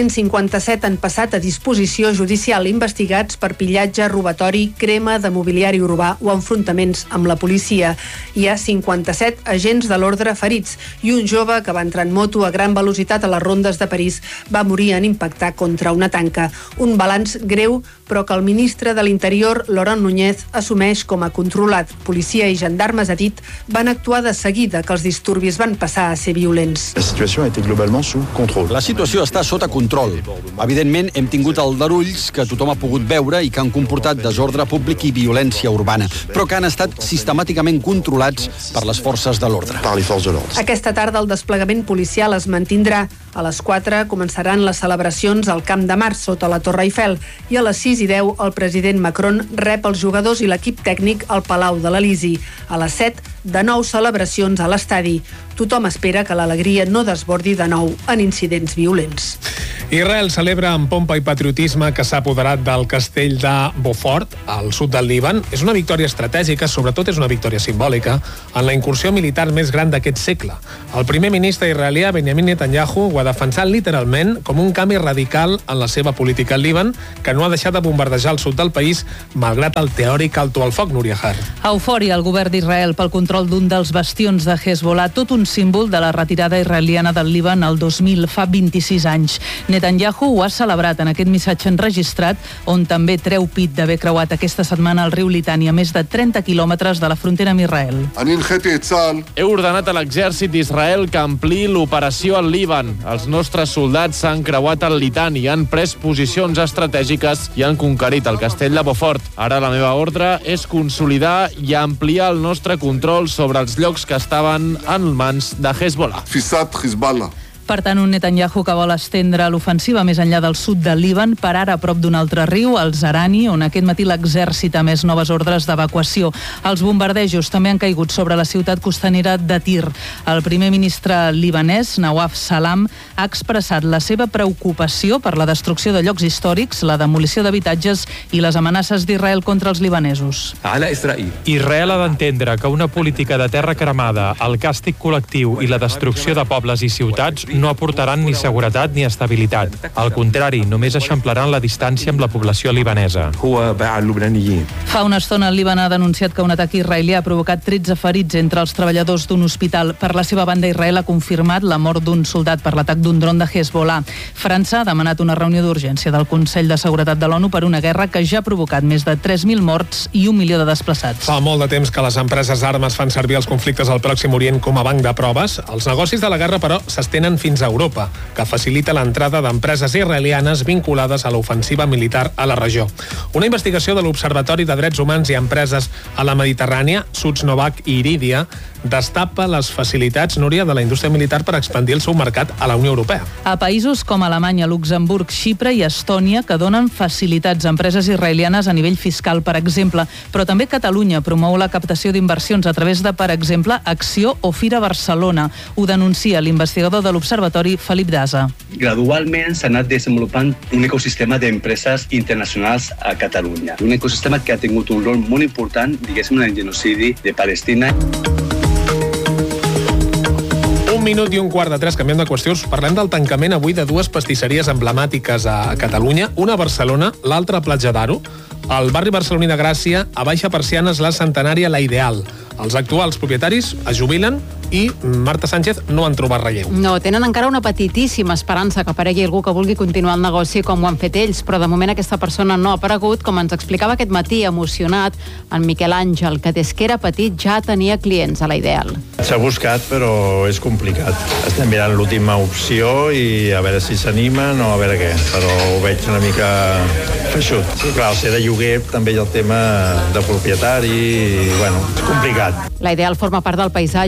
457 han passat a disposició judicial, investigats per pillatge, robatori, crema de mobiliari urbà o enfrontaments amb la policia. Hi ha 57 agents de l'ordre ferits i un jove que va entrar en moto a gran velocitat a les rondes de París va morir en impactar contra una tanca. Un balanç greu, però que el ministre de l'Interior, Laurent Núñez, assumeix com a controlat. Policia i gendarmes, ha dit, van actuar de seguida que els disturbis van passar a ser violents. La situació était globalement sous contrôle. La situació està sota control. Evidentment, hem tingut aldarulls que tothom ha pogut veure i que han comportat desordre públic i violència urbana, però que han estat sistemàticament controlats per les forces de l'ordre. Aquesta tarda el desplegament policial es mantindrà. A les 4 començaran les celebracions al Camp de Mars sota la Torre Eiffel i a les 6:10 el president Macron rep els jugadors i l'equip tècnic al Palau de l'Elisi. A les 7, de nou celebracions a l'estadi. Tothom espera que l'alegria no desbordi de nou en incidents violents. Israel celebra amb pompa i patriotisme que s'ha apoderat del castell de Beaufort, al sud del Líban. És una victòria estratègica, sobretot és una victòria simbòlica, en la incursió militar més gran d'aquest segle. El primer ministre israelià, Benjamin Netanyahu, ho ha defensat literalment com un canvi radical en la seva política al Líban, que no ha deixat de bombardejar el sud del país, malgrat el teòric alto al foc, Núria Har. Eufòria al govern d'Israel pel control d'un dels bastions de Hezbollah, tot un símbol de la retirada israeliana del Líban el 2000, fa 26 anys. Netanyahu ho ha celebrat en aquest missatge enregistrat, on també treu pit d'haver creuat aquesta setmana el riu Litani a més de 30 quilòmetres de la frontera amb Israel. He ordenat a l'exèrcit d'Israel que ampliï l'operació al Líban. Els nostres soldats s'han creuat el Litani, han pres posicions estratègiques i han conquerit el castell de Beaufort. Ara la meva ordre és consolidar i ampliar el nostre control sobre els llocs que estaven en mans de Hezbollah. Per tant, un Netanyahu que vol estendre l'ofensiva més enllà del sud del Líban, per ara a prop d'un altre riu, el Zarani, on aquest matí l'exèrcit ha més noves ordres d'evacuació. Els bombardejos també han caigut sobre la ciutat costanera de Tir. El primer ministre libanès, Nawaf Salam, ha expressat la seva preocupació per la destrucció de llocs històrics, la demolició d'habitatges i les amenaces d'Israel contra els libanesos. Israel ha d'entendre que una política de terra cremada, el càstig col·lectiu i la destrucció de pobles i ciutats no aportaran ni seguretat ni estabilitat. Al contrari, només eixamplaran la distància amb la població libanesa. Fa una estona el Líban ha denunciat que un atac israelià ha provocat 13 ferits entre els treballadors d'un hospital. Per la seva banda, Israel ha confirmat la mort d'un soldat per l'atac d'un dron de Hezbollah. França ha demanat una reunió d'urgència del Consell de Seguretat de l'ONU per una guerra que ja ha provocat més de 3.000 morts i 1 milió de desplaçats. Fa molt de temps que les empreses d'armes fan servir els conflictes al Pròxim Orient com a banc de proves. Els negocis de la guerra, però, s'estenen fins a Europa, que facilita l'entrada d'empreses israelianes vinculades a l'ofensiva militar a la regió. Una investigació de l'Observatori de Drets Humans i Empreses a la Mediterrània, Sutz-Novak i Iridia, destapa les facilitats, Núria, de la indústria militar per expandir el seu mercat a la Unió Europea. A països com Alemanya, Luxemburg, Xipre i Estònia, que donen facilitats a empreses israelianes a nivell fiscal, per exemple, però també Catalunya promou la captació d'inversions a través de, per exemple, Acció o Fira Barcelona. Ho denuncia l'investigador de l'Observatori, Felip Daza. Gradualment s'ha anat desenvolupant un ecosistema d'empreses internacionals a Catalunya. Un ecosistema que ha tingut un rol molt important, diguéssim, en el genocidi de Palestina. 1 minut i un quart de 3, canviant de qüestions. Parlem del tancament avui de dues pastisseries emblemàtiques a Catalunya, una a Barcelona, l'altra a Platja d'Aro. Al barri barceloní de Gràcia, a Baixa Persianes, la centenària La Ideal. Els actuals propietaris es jubilen i Marta Sánchez no han trobat relleu. No, tenen encara una petitíssima esperança que aparegui algú que vulgui continuar el negoci com ho han fet ells, però de moment aquesta persona no ha aparegut, com ens explicava aquest matí, emocionat, en Miquel Àngel, que des que era petit ja tenia clients a La Ideal. S'ha buscat, però és complicat. Estem mirant l'última opció i a veure si s'animen o a veure què, però ho veig una mica feixut. Sí, clar, al ser de lloguer també hi ha el tema de propietari i, bueno, és complicat. La Ideal forma part del paisatge del barri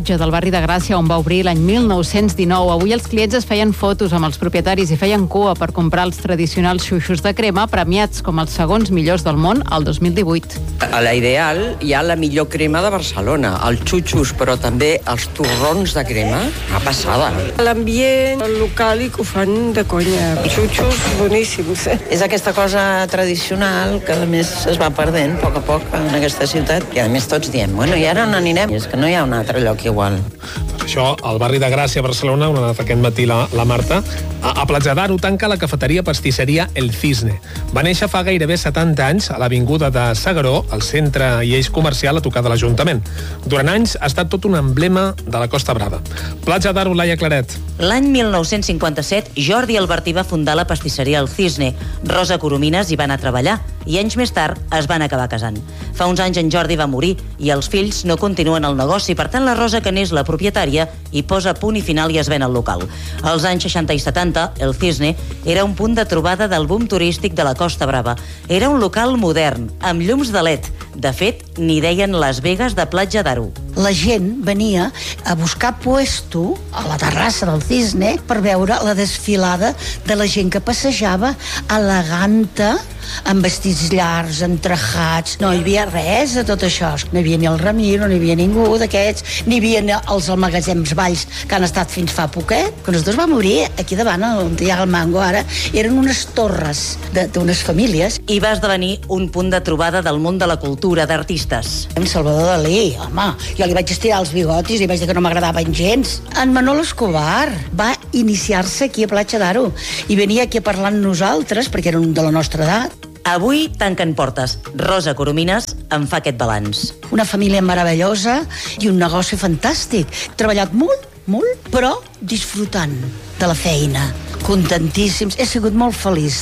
barri de Gràcia, on va obrir l'any 1919. Avui els clients es feien fotos amb els propietaris i feien cua per comprar els tradicionals xuixos de crema, premiats com els segons millors del món al 2018. A la Ideal hi ha la millor crema de Barcelona, els xuixos, però també els torrons de crema. Una passada. L'ambient, el local, i que ho fan de conya. Xuixos boníssims. És aquesta cosa tradicional que a més es va perdent a poc en aquesta ciutat, i a més tots diem, bueno, i ara on anirem? I és que no hi ha un altre lloc igual. Això, al barri de Gràcia, Barcelona, on ha anat aquest matí la Marta, a Platja d'Aro tanca la cafeteria pastisseria El Cisne. Va néixer fa gairebé 70 anys a l'avinguda de S'Agaró, al centre i eix comercial a tocar de l'Ajuntament. Durant anys ha estat tot un emblema de la Costa Brava. Platja d'Aro, Laia Claret. L'any 1957, Jordi Albertí va fundar la pastisseria El Cisne. Rosa Coromines hi va anar a treballar i anys més tard es van acabar casant. Fa uns anys en Jordi va morir i els fills no continuen el negoci. Per tant, la Rosa, que n'és la propietària, hi posa punt i final i es ven el local. Als anys 60 i 70, El Cisne era un punt de trobada del boom turístic de la Costa Brava. Era un local modern, amb llums de LED. De fet, n'hi deien Las Vegas de Platja d'Aro. La gent venia a buscar puesto a la terrassa del Cisne per veure la desfilada de la gent que passejava eleganta, amb vestits llargs, entrejats. No hi havia res de tot això. No hi havia ni el Ramiro, no hi havia ningú d'aquests, ni hi havia els magatzems Valls que han estat fins fa poquet. Quan nosaltres vam morir, aquí davant, on hi ha el Mango ara, eren unes torres d'unes famílies. I va esdevenir un punt de trobada del món de la cultura, d'artistes. En Salvador Dalí, home, jo li vaig estirar els bigotis i vaig dir que no m'agradaven gens. En Manolo Escobar va iniciar-se aquí a Platja d'Aro i venia aquí a parlar amb nosaltres, perquè eren de la nostra edat. Avui tanquen portes. Rosa Coromines en fa aquest balanç. Una família meravellosa i un negoci fantàstic. He treballat molt, però disfrutant de la feina. Contentíssims. He sigut molt feliç.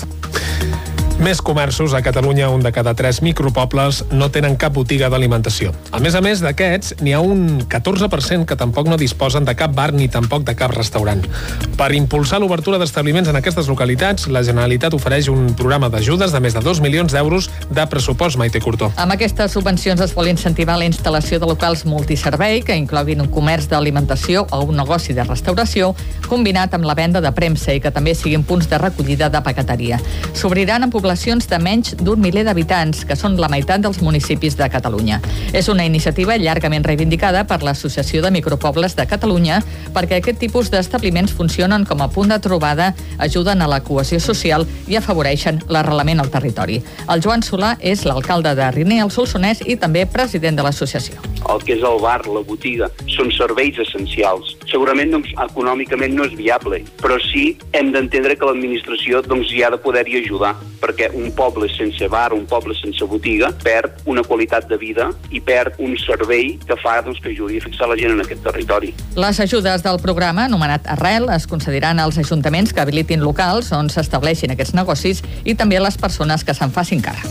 Més comerços. A Catalunya, un de cada 3 micropobles no tenen cap botiga d'alimentació. A més d'aquests, n'hi ha un 14% que tampoc no disposen de cap bar ni tampoc de cap restaurant. Per impulsar l'obertura d'establiments en aquestes localitats, la Generalitat ofereix un programa d'ajudes de més de 2 milions d'euros de pressupost, Maite Curtó. Amb aquestes subvencions es vol incentivar la instal·lació de locals multiservei que incloguin un comerç d'alimentació o un negoci de restauració combinat amb la venda de premsa i que també siguin punts de recollida de paqueteria. S'obriran en poblacions de menys d'un miler d'habitants, que són la meitat dels municipis de Catalunya. És una iniciativa llargament reivindicada per l'Associació de Micropobles de Catalunya perquè aquest tipus d'establiments funcionen com a punt de trobada, ajuden a la cohesió social i afavoreixen l'arrelament al territori. El Joan Solà és l'alcalde de Riner, al Solsonès, i també president de l'associació. El que és el bar, la botiga, són serveis essencials. Segurament econòmicament no és viable, però sí hem d'entendre que l'administració hi ha de poder-hi ajudar, perquè un poble sense bar, un poble sense botiga, perd una qualitat de vida i perd un servei que fa que ajudi a fixar la gent en aquest territori. Les ajudes del programa, anomenat Arrel, es concediran als ajuntaments que habilitin locals on s'estableixin aquests negocis i també a les persones que se'n facin càrrec.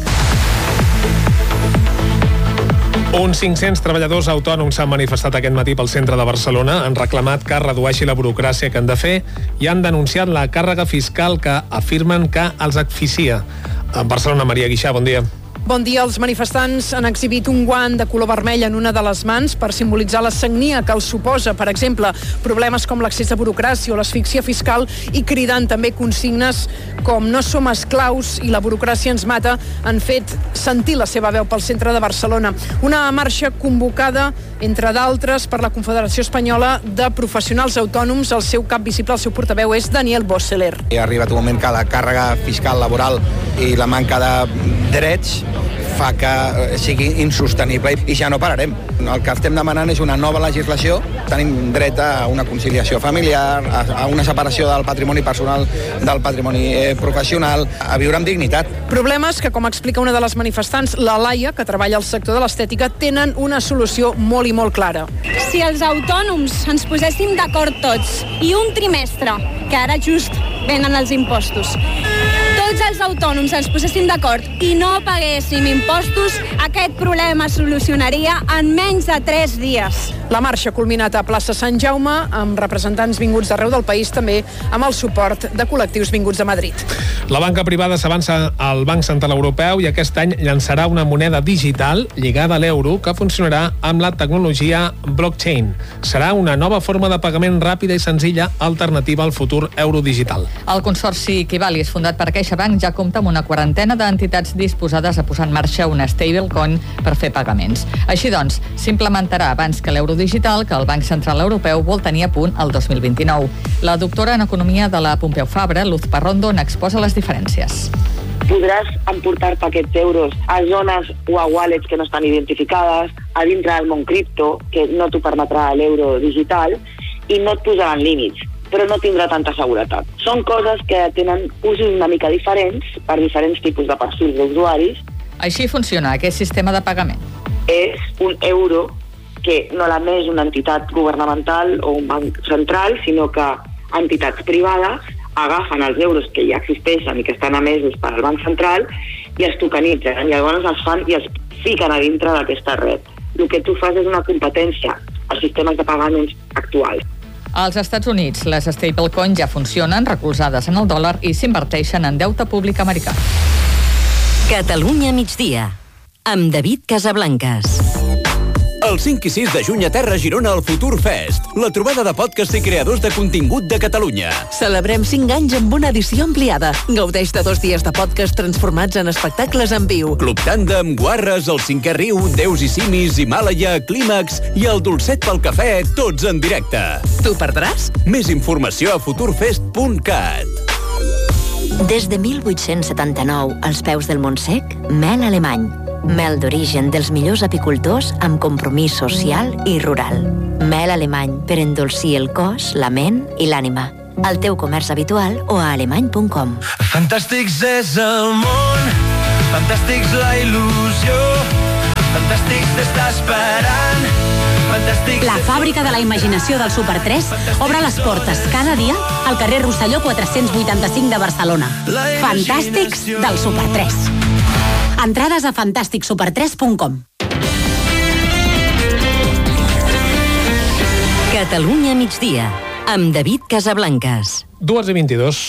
Uns 500 treballadors autònoms s'han manifestat aquest matí pel centre de Barcelona, han reclamat que es redueixi la burocràcia que han de fer i han denunciat la càrrega fiscal que afirmen que els asfixia. A Barcelona, Maria Guixà, bon dia. Bon dia. Els manifestants han exhibit un guant de color vermell en una de les mans per simbolitzar la sagnia que els suposa, per exemple, problemes com l'accés a burocràcia o l'asfíxia fiscal, i cridant també consignes com "no som esclaus" i "la burocràcia ens mata", han fet sentir la seva veu pel centre de Barcelona. Una marxa convocada, entre d'altres, per la Confederació Espanyola de Professionals Autònoms. El seu cap visible, el seu portaveu, és Daniel Bosseler. Ha arribat un moment que la càrrega fiscal laboral i la manca de drets fa que sigui insostenible i ja no pararem. El que estem demanant és una nova legislació. Tenim dret a una conciliació familiar, a una separació del patrimoni personal del patrimoni professional, a viure amb dignitat. Problemes que, com explica una de les manifestants, la Laia, que treballa al sector de l'estètica, tenen una solució molt i molt clara. Si els autònoms ens poséssim d'acord tots i un trimestre, que ara just venen els impostos, tots els autònoms ens poséssim d'acord i no paguéssim impostos, aquest problema es solucionaria en menys de 3 dies. La marxa ha culminat a plaça Sant Jaume amb representants vinguts d'arreu del país, també amb el suport de col·lectius vinguts de Madrid. La banca privada s'avança al Banc Central Europeu i aquest any llançarà una moneda digital lligada a l'euro que funcionarà amb la tecnologia blockchain. Serà una nova forma de pagament ràpida i senzilla alternativa al futur euro digital. El consorci Kivalis, fundat per CaixaBank, ja compta amb una quarantena d'entitats disposades a posar en marxa una stablecoin per fer pagaments. Així doncs, s'implementarà abans que l'euro digital que el Banc Central Europeu vol tenir a punt el 2029. La doctora en Economia de la Pompeu Fabra, Luz Parrondo, n'exposa les diferències. Podràs emportar paquets d'euros a zones o a wallets que no estan identificades, a dintre del món cripto, que no t'ho permetrà l'euro digital, i no et posaran límits, però no tindrà tanta seguretat. Són coses que tenen usos una mica diferents per diferents tipus de perfils d'usuaris. Així funciona aquest sistema de pagament. És un euro que no l'emés una entitat governamental o un banc central, sinó que entitats privades agafen els euros que ja existeixen i que estan emesos per al Banc Central i els tokenitzen, i llavors els fan i els fiquen a dintre d'aquesta red. El que tu fas és una competència als sistemes de pagaments actuals. Als Estats Units, les stablecoins ja funcionen recolzades en el dòlar i s'inverteixen en deute públic americà. Catalunya migdia, amb David Casablancas. El 5 i 6 de juny a Terra Girona al Futur Fest, la trobada de podcast i creadors de contingut de Catalunya. Celebrem 5 anys amb una edició ampliada. Gaudeix de 2 dies de podcast transformats en espectacles en viu. Club Tàndem, Guarres, El Cinquè Riu, Déus i Simis, Himàlaia, Clímax i el Dolcet pel Cafè, tots en directe. T'ho perdràs? Més informació a futurfest.cat. Des de 1879, als peus del Montsec, mel alemany. Mel d'origen dels millors apicultors amb compromís social i rural. Mel alemany per endolcir el cos, la ment i l'ànima. Al teu comerç habitual o a alemany.com. Fantàstics és el món, fantàstics la il·lusió, fantàstics d'estar esperant, fantàstics... La fàbrica de la imaginació del Super 3 obre les portes cada dia al carrer Rosselló 485 de Barcelona. Fantàstics del Super 3. Entrades a fantàsticsuper3.com. Catalunya migdia, amb David Casablancas. 2:22.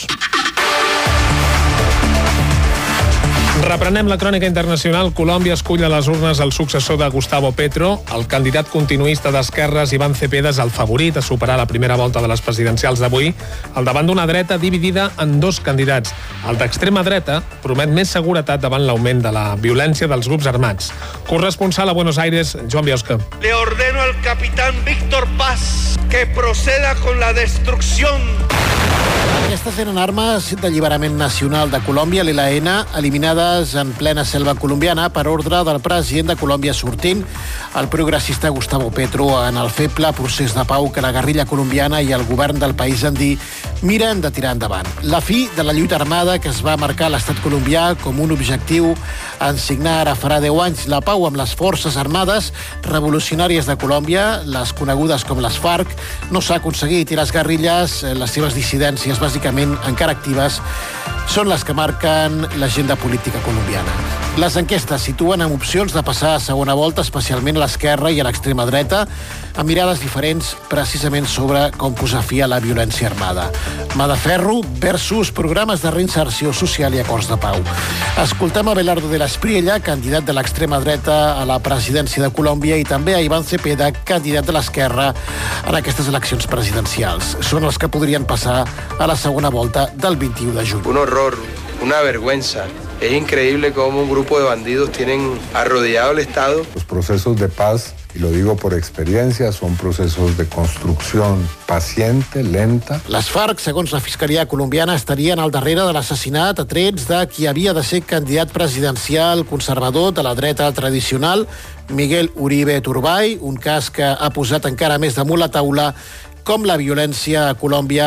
Reprenem la crònica internacional. Colòmbia escull a les urnes el successor de Gustavo Petro. El candidat continuista d'esquerres, Iván Cepeda, és el favorit a superar la primera volta de les presidencials d'avui, al davant d'una dreta dividida en 2 candidats. El d'extrema dreta promet més seguretat davant l'augment de la violència dels grups armats. Corresponsal a Buenos Aires, Joan Biosca. Le ordeno al capitán Víctor Paz que proceda con la destrucción. Aquestes eren armes d'alliberament nacional de Colòmbia, l'LN, eliminades en plena selva colombiana per ordre del president de Colòmbia sortint, el progressista Gustavo Petro, en el feble procés de pau que la guerrilla colombiana i el govern del país andí miren de tirar endavant. La fi de la lluita armada que es va marcar l'estat colombià com un objectiu en signar ara farà 10 anys la pau amb les forces armades revolucionàries de Colòmbia, les conegudes com les FARC, no s'ha aconseguit i les guerrilles, les seves dissidències bàsicament encara actives, són les que marquen l'agenda política colombiana. Les enquestes situen amb opcions de passar a segona volta, especialment a l'esquerra i a l'extrema dreta, amb mirades diferents precisament sobre com posar fi a la violència armada. Mà de ferro versus programes de reinserció social i acords de pau. Escoltem a Abelardo de la Espriella, candidat de l'extrema dreta a la presidència de Colòmbia, i també a Iván Cepeda, candidat de l'esquerra en aquestes eleccions presidencials. Són els que podrien passar a la segona volta del 21 de juny. Un horror, una vergüenza. Es increíble cómo un grupo de bandidos tienen arrodillado el Estado. Los procesos de paz, y lo digo por experiencia, son procesos de construcción paciente, lenta. Les FARC, segons la Fiscalia colombiana, estarien al darrere de l'assassinat a trets de qui havia de ser candidat presidencial conservador de la dreta tradicional, Miguel Uribe Turbay, un cas que ha posat encara més damunt la taula com la violència a Colòmbia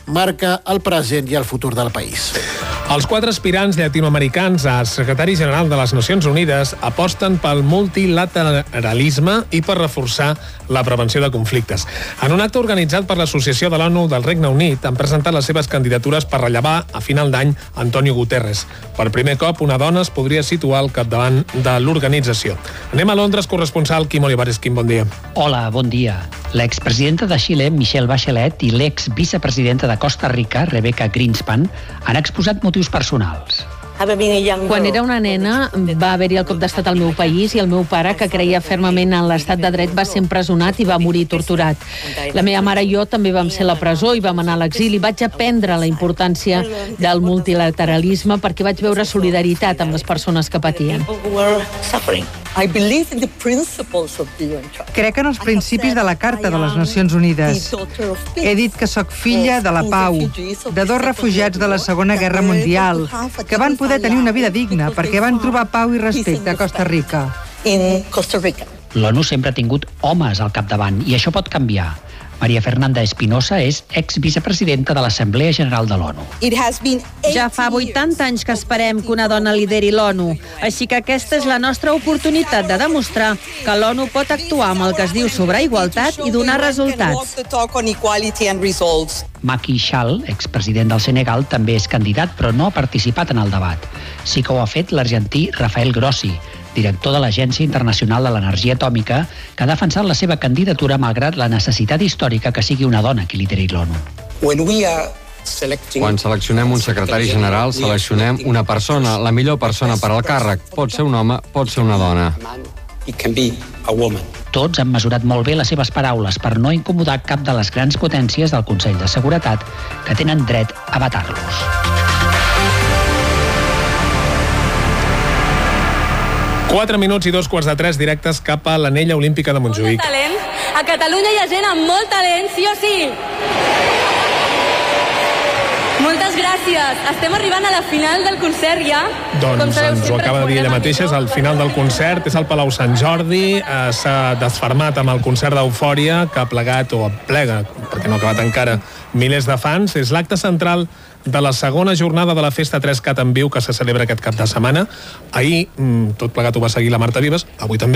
marca el present i el futur del país. Els 4 aspirants llatinoamericans a secretari general de les Nacions Unides aposten pel multilateralisme i per reforçar la prevenció de conflictes. En un acte organitzat per l'Associació de l'ONU del Regne Unit han presentat les seves candidatures per rellevar a final d'any Antonio Guterres. Per primer cop, una dona es podria situar al capdavant de l'organització. Anem a Londres, corresponsal Quim Olivares. Quim, bon dia. Hola, bon dia. L'expresidenta de Xile, Michelle Bachelet, i l'exvicepresidenta de Costa Rica, Rebecca Greenspan, han exposat motius personals. Quan era una nena va haver-hi el cop d'estat al meu país i el meu pare, que creia fermament en l'estat de dret, va ser empresonat i va morir torturat. La meva mare i jo també vam ser a la presó i vam anar a l'exili. Vaig aprendre la importància del multilateralisme perquè vaig veure solidaritat amb les persones que patien. Crec en els principis de la Carta de les Nacions Unides. He dit que sóc filla de la pau, de 2 refugiats de la Segona Guerra Mundial, que van poder tenir una vida digna perquè van trobar pau i respecte a Costa Rica. L'ONU sempre ha tingut homes al capdavant i això pot canviar. Maria Fernanda Espinosa és exvicepresidenta de l'Assemblea General de l'ONU. Ja fa 80 anys que esperem que una dona lideri l'ONU, així que aquesta és la nostra oportunitat de demostrar que l'ONU pot actuar amb el que es diu sobre igualtat i donar resultats. Macky Sall, expresident del Senegal, també és candidat, però no ha participat en el debat. Sí que ho ha fet l'argentí Rafael Grossi, director de l'Agència Internacional de l'Energia Atòmica, que ha defensat la seva candidatura malgrat la necessitat històrica que sigui una dona qui lideri l'ONU. Quan seleccionem un secretari general, seleccionem una persona, la millor persona per al càrrec. Pot ser un home, pot ser una dona. Tots han mesurat molt bé les seves paraules per no incomodar cap de les grans potències del Consell de Seguretat que tenen dret a vetar-los. Quatre minuts i 2:15 directes cap a l'Anella Olímpica de Montjuïc. A Catalunya hi ha gent amb molt talent, sí o sí? Moltes gràcies. Estem arribant a la final del concert ja. Doncs ens ho acaba de dir ella mateixa, és el final del concert, és al Palau Sant Jordi, s'ha desfermat amb el concert d'Eufòria, que ha plegat, o plega, perquè no ha acabat encara, milers de fans. És l'acte central de la segona jornada de la Festa 3Cat en viu que se celebra aquest cap de setmana. Ahir tot plegat ho va seguir la Marta Vives, avui també.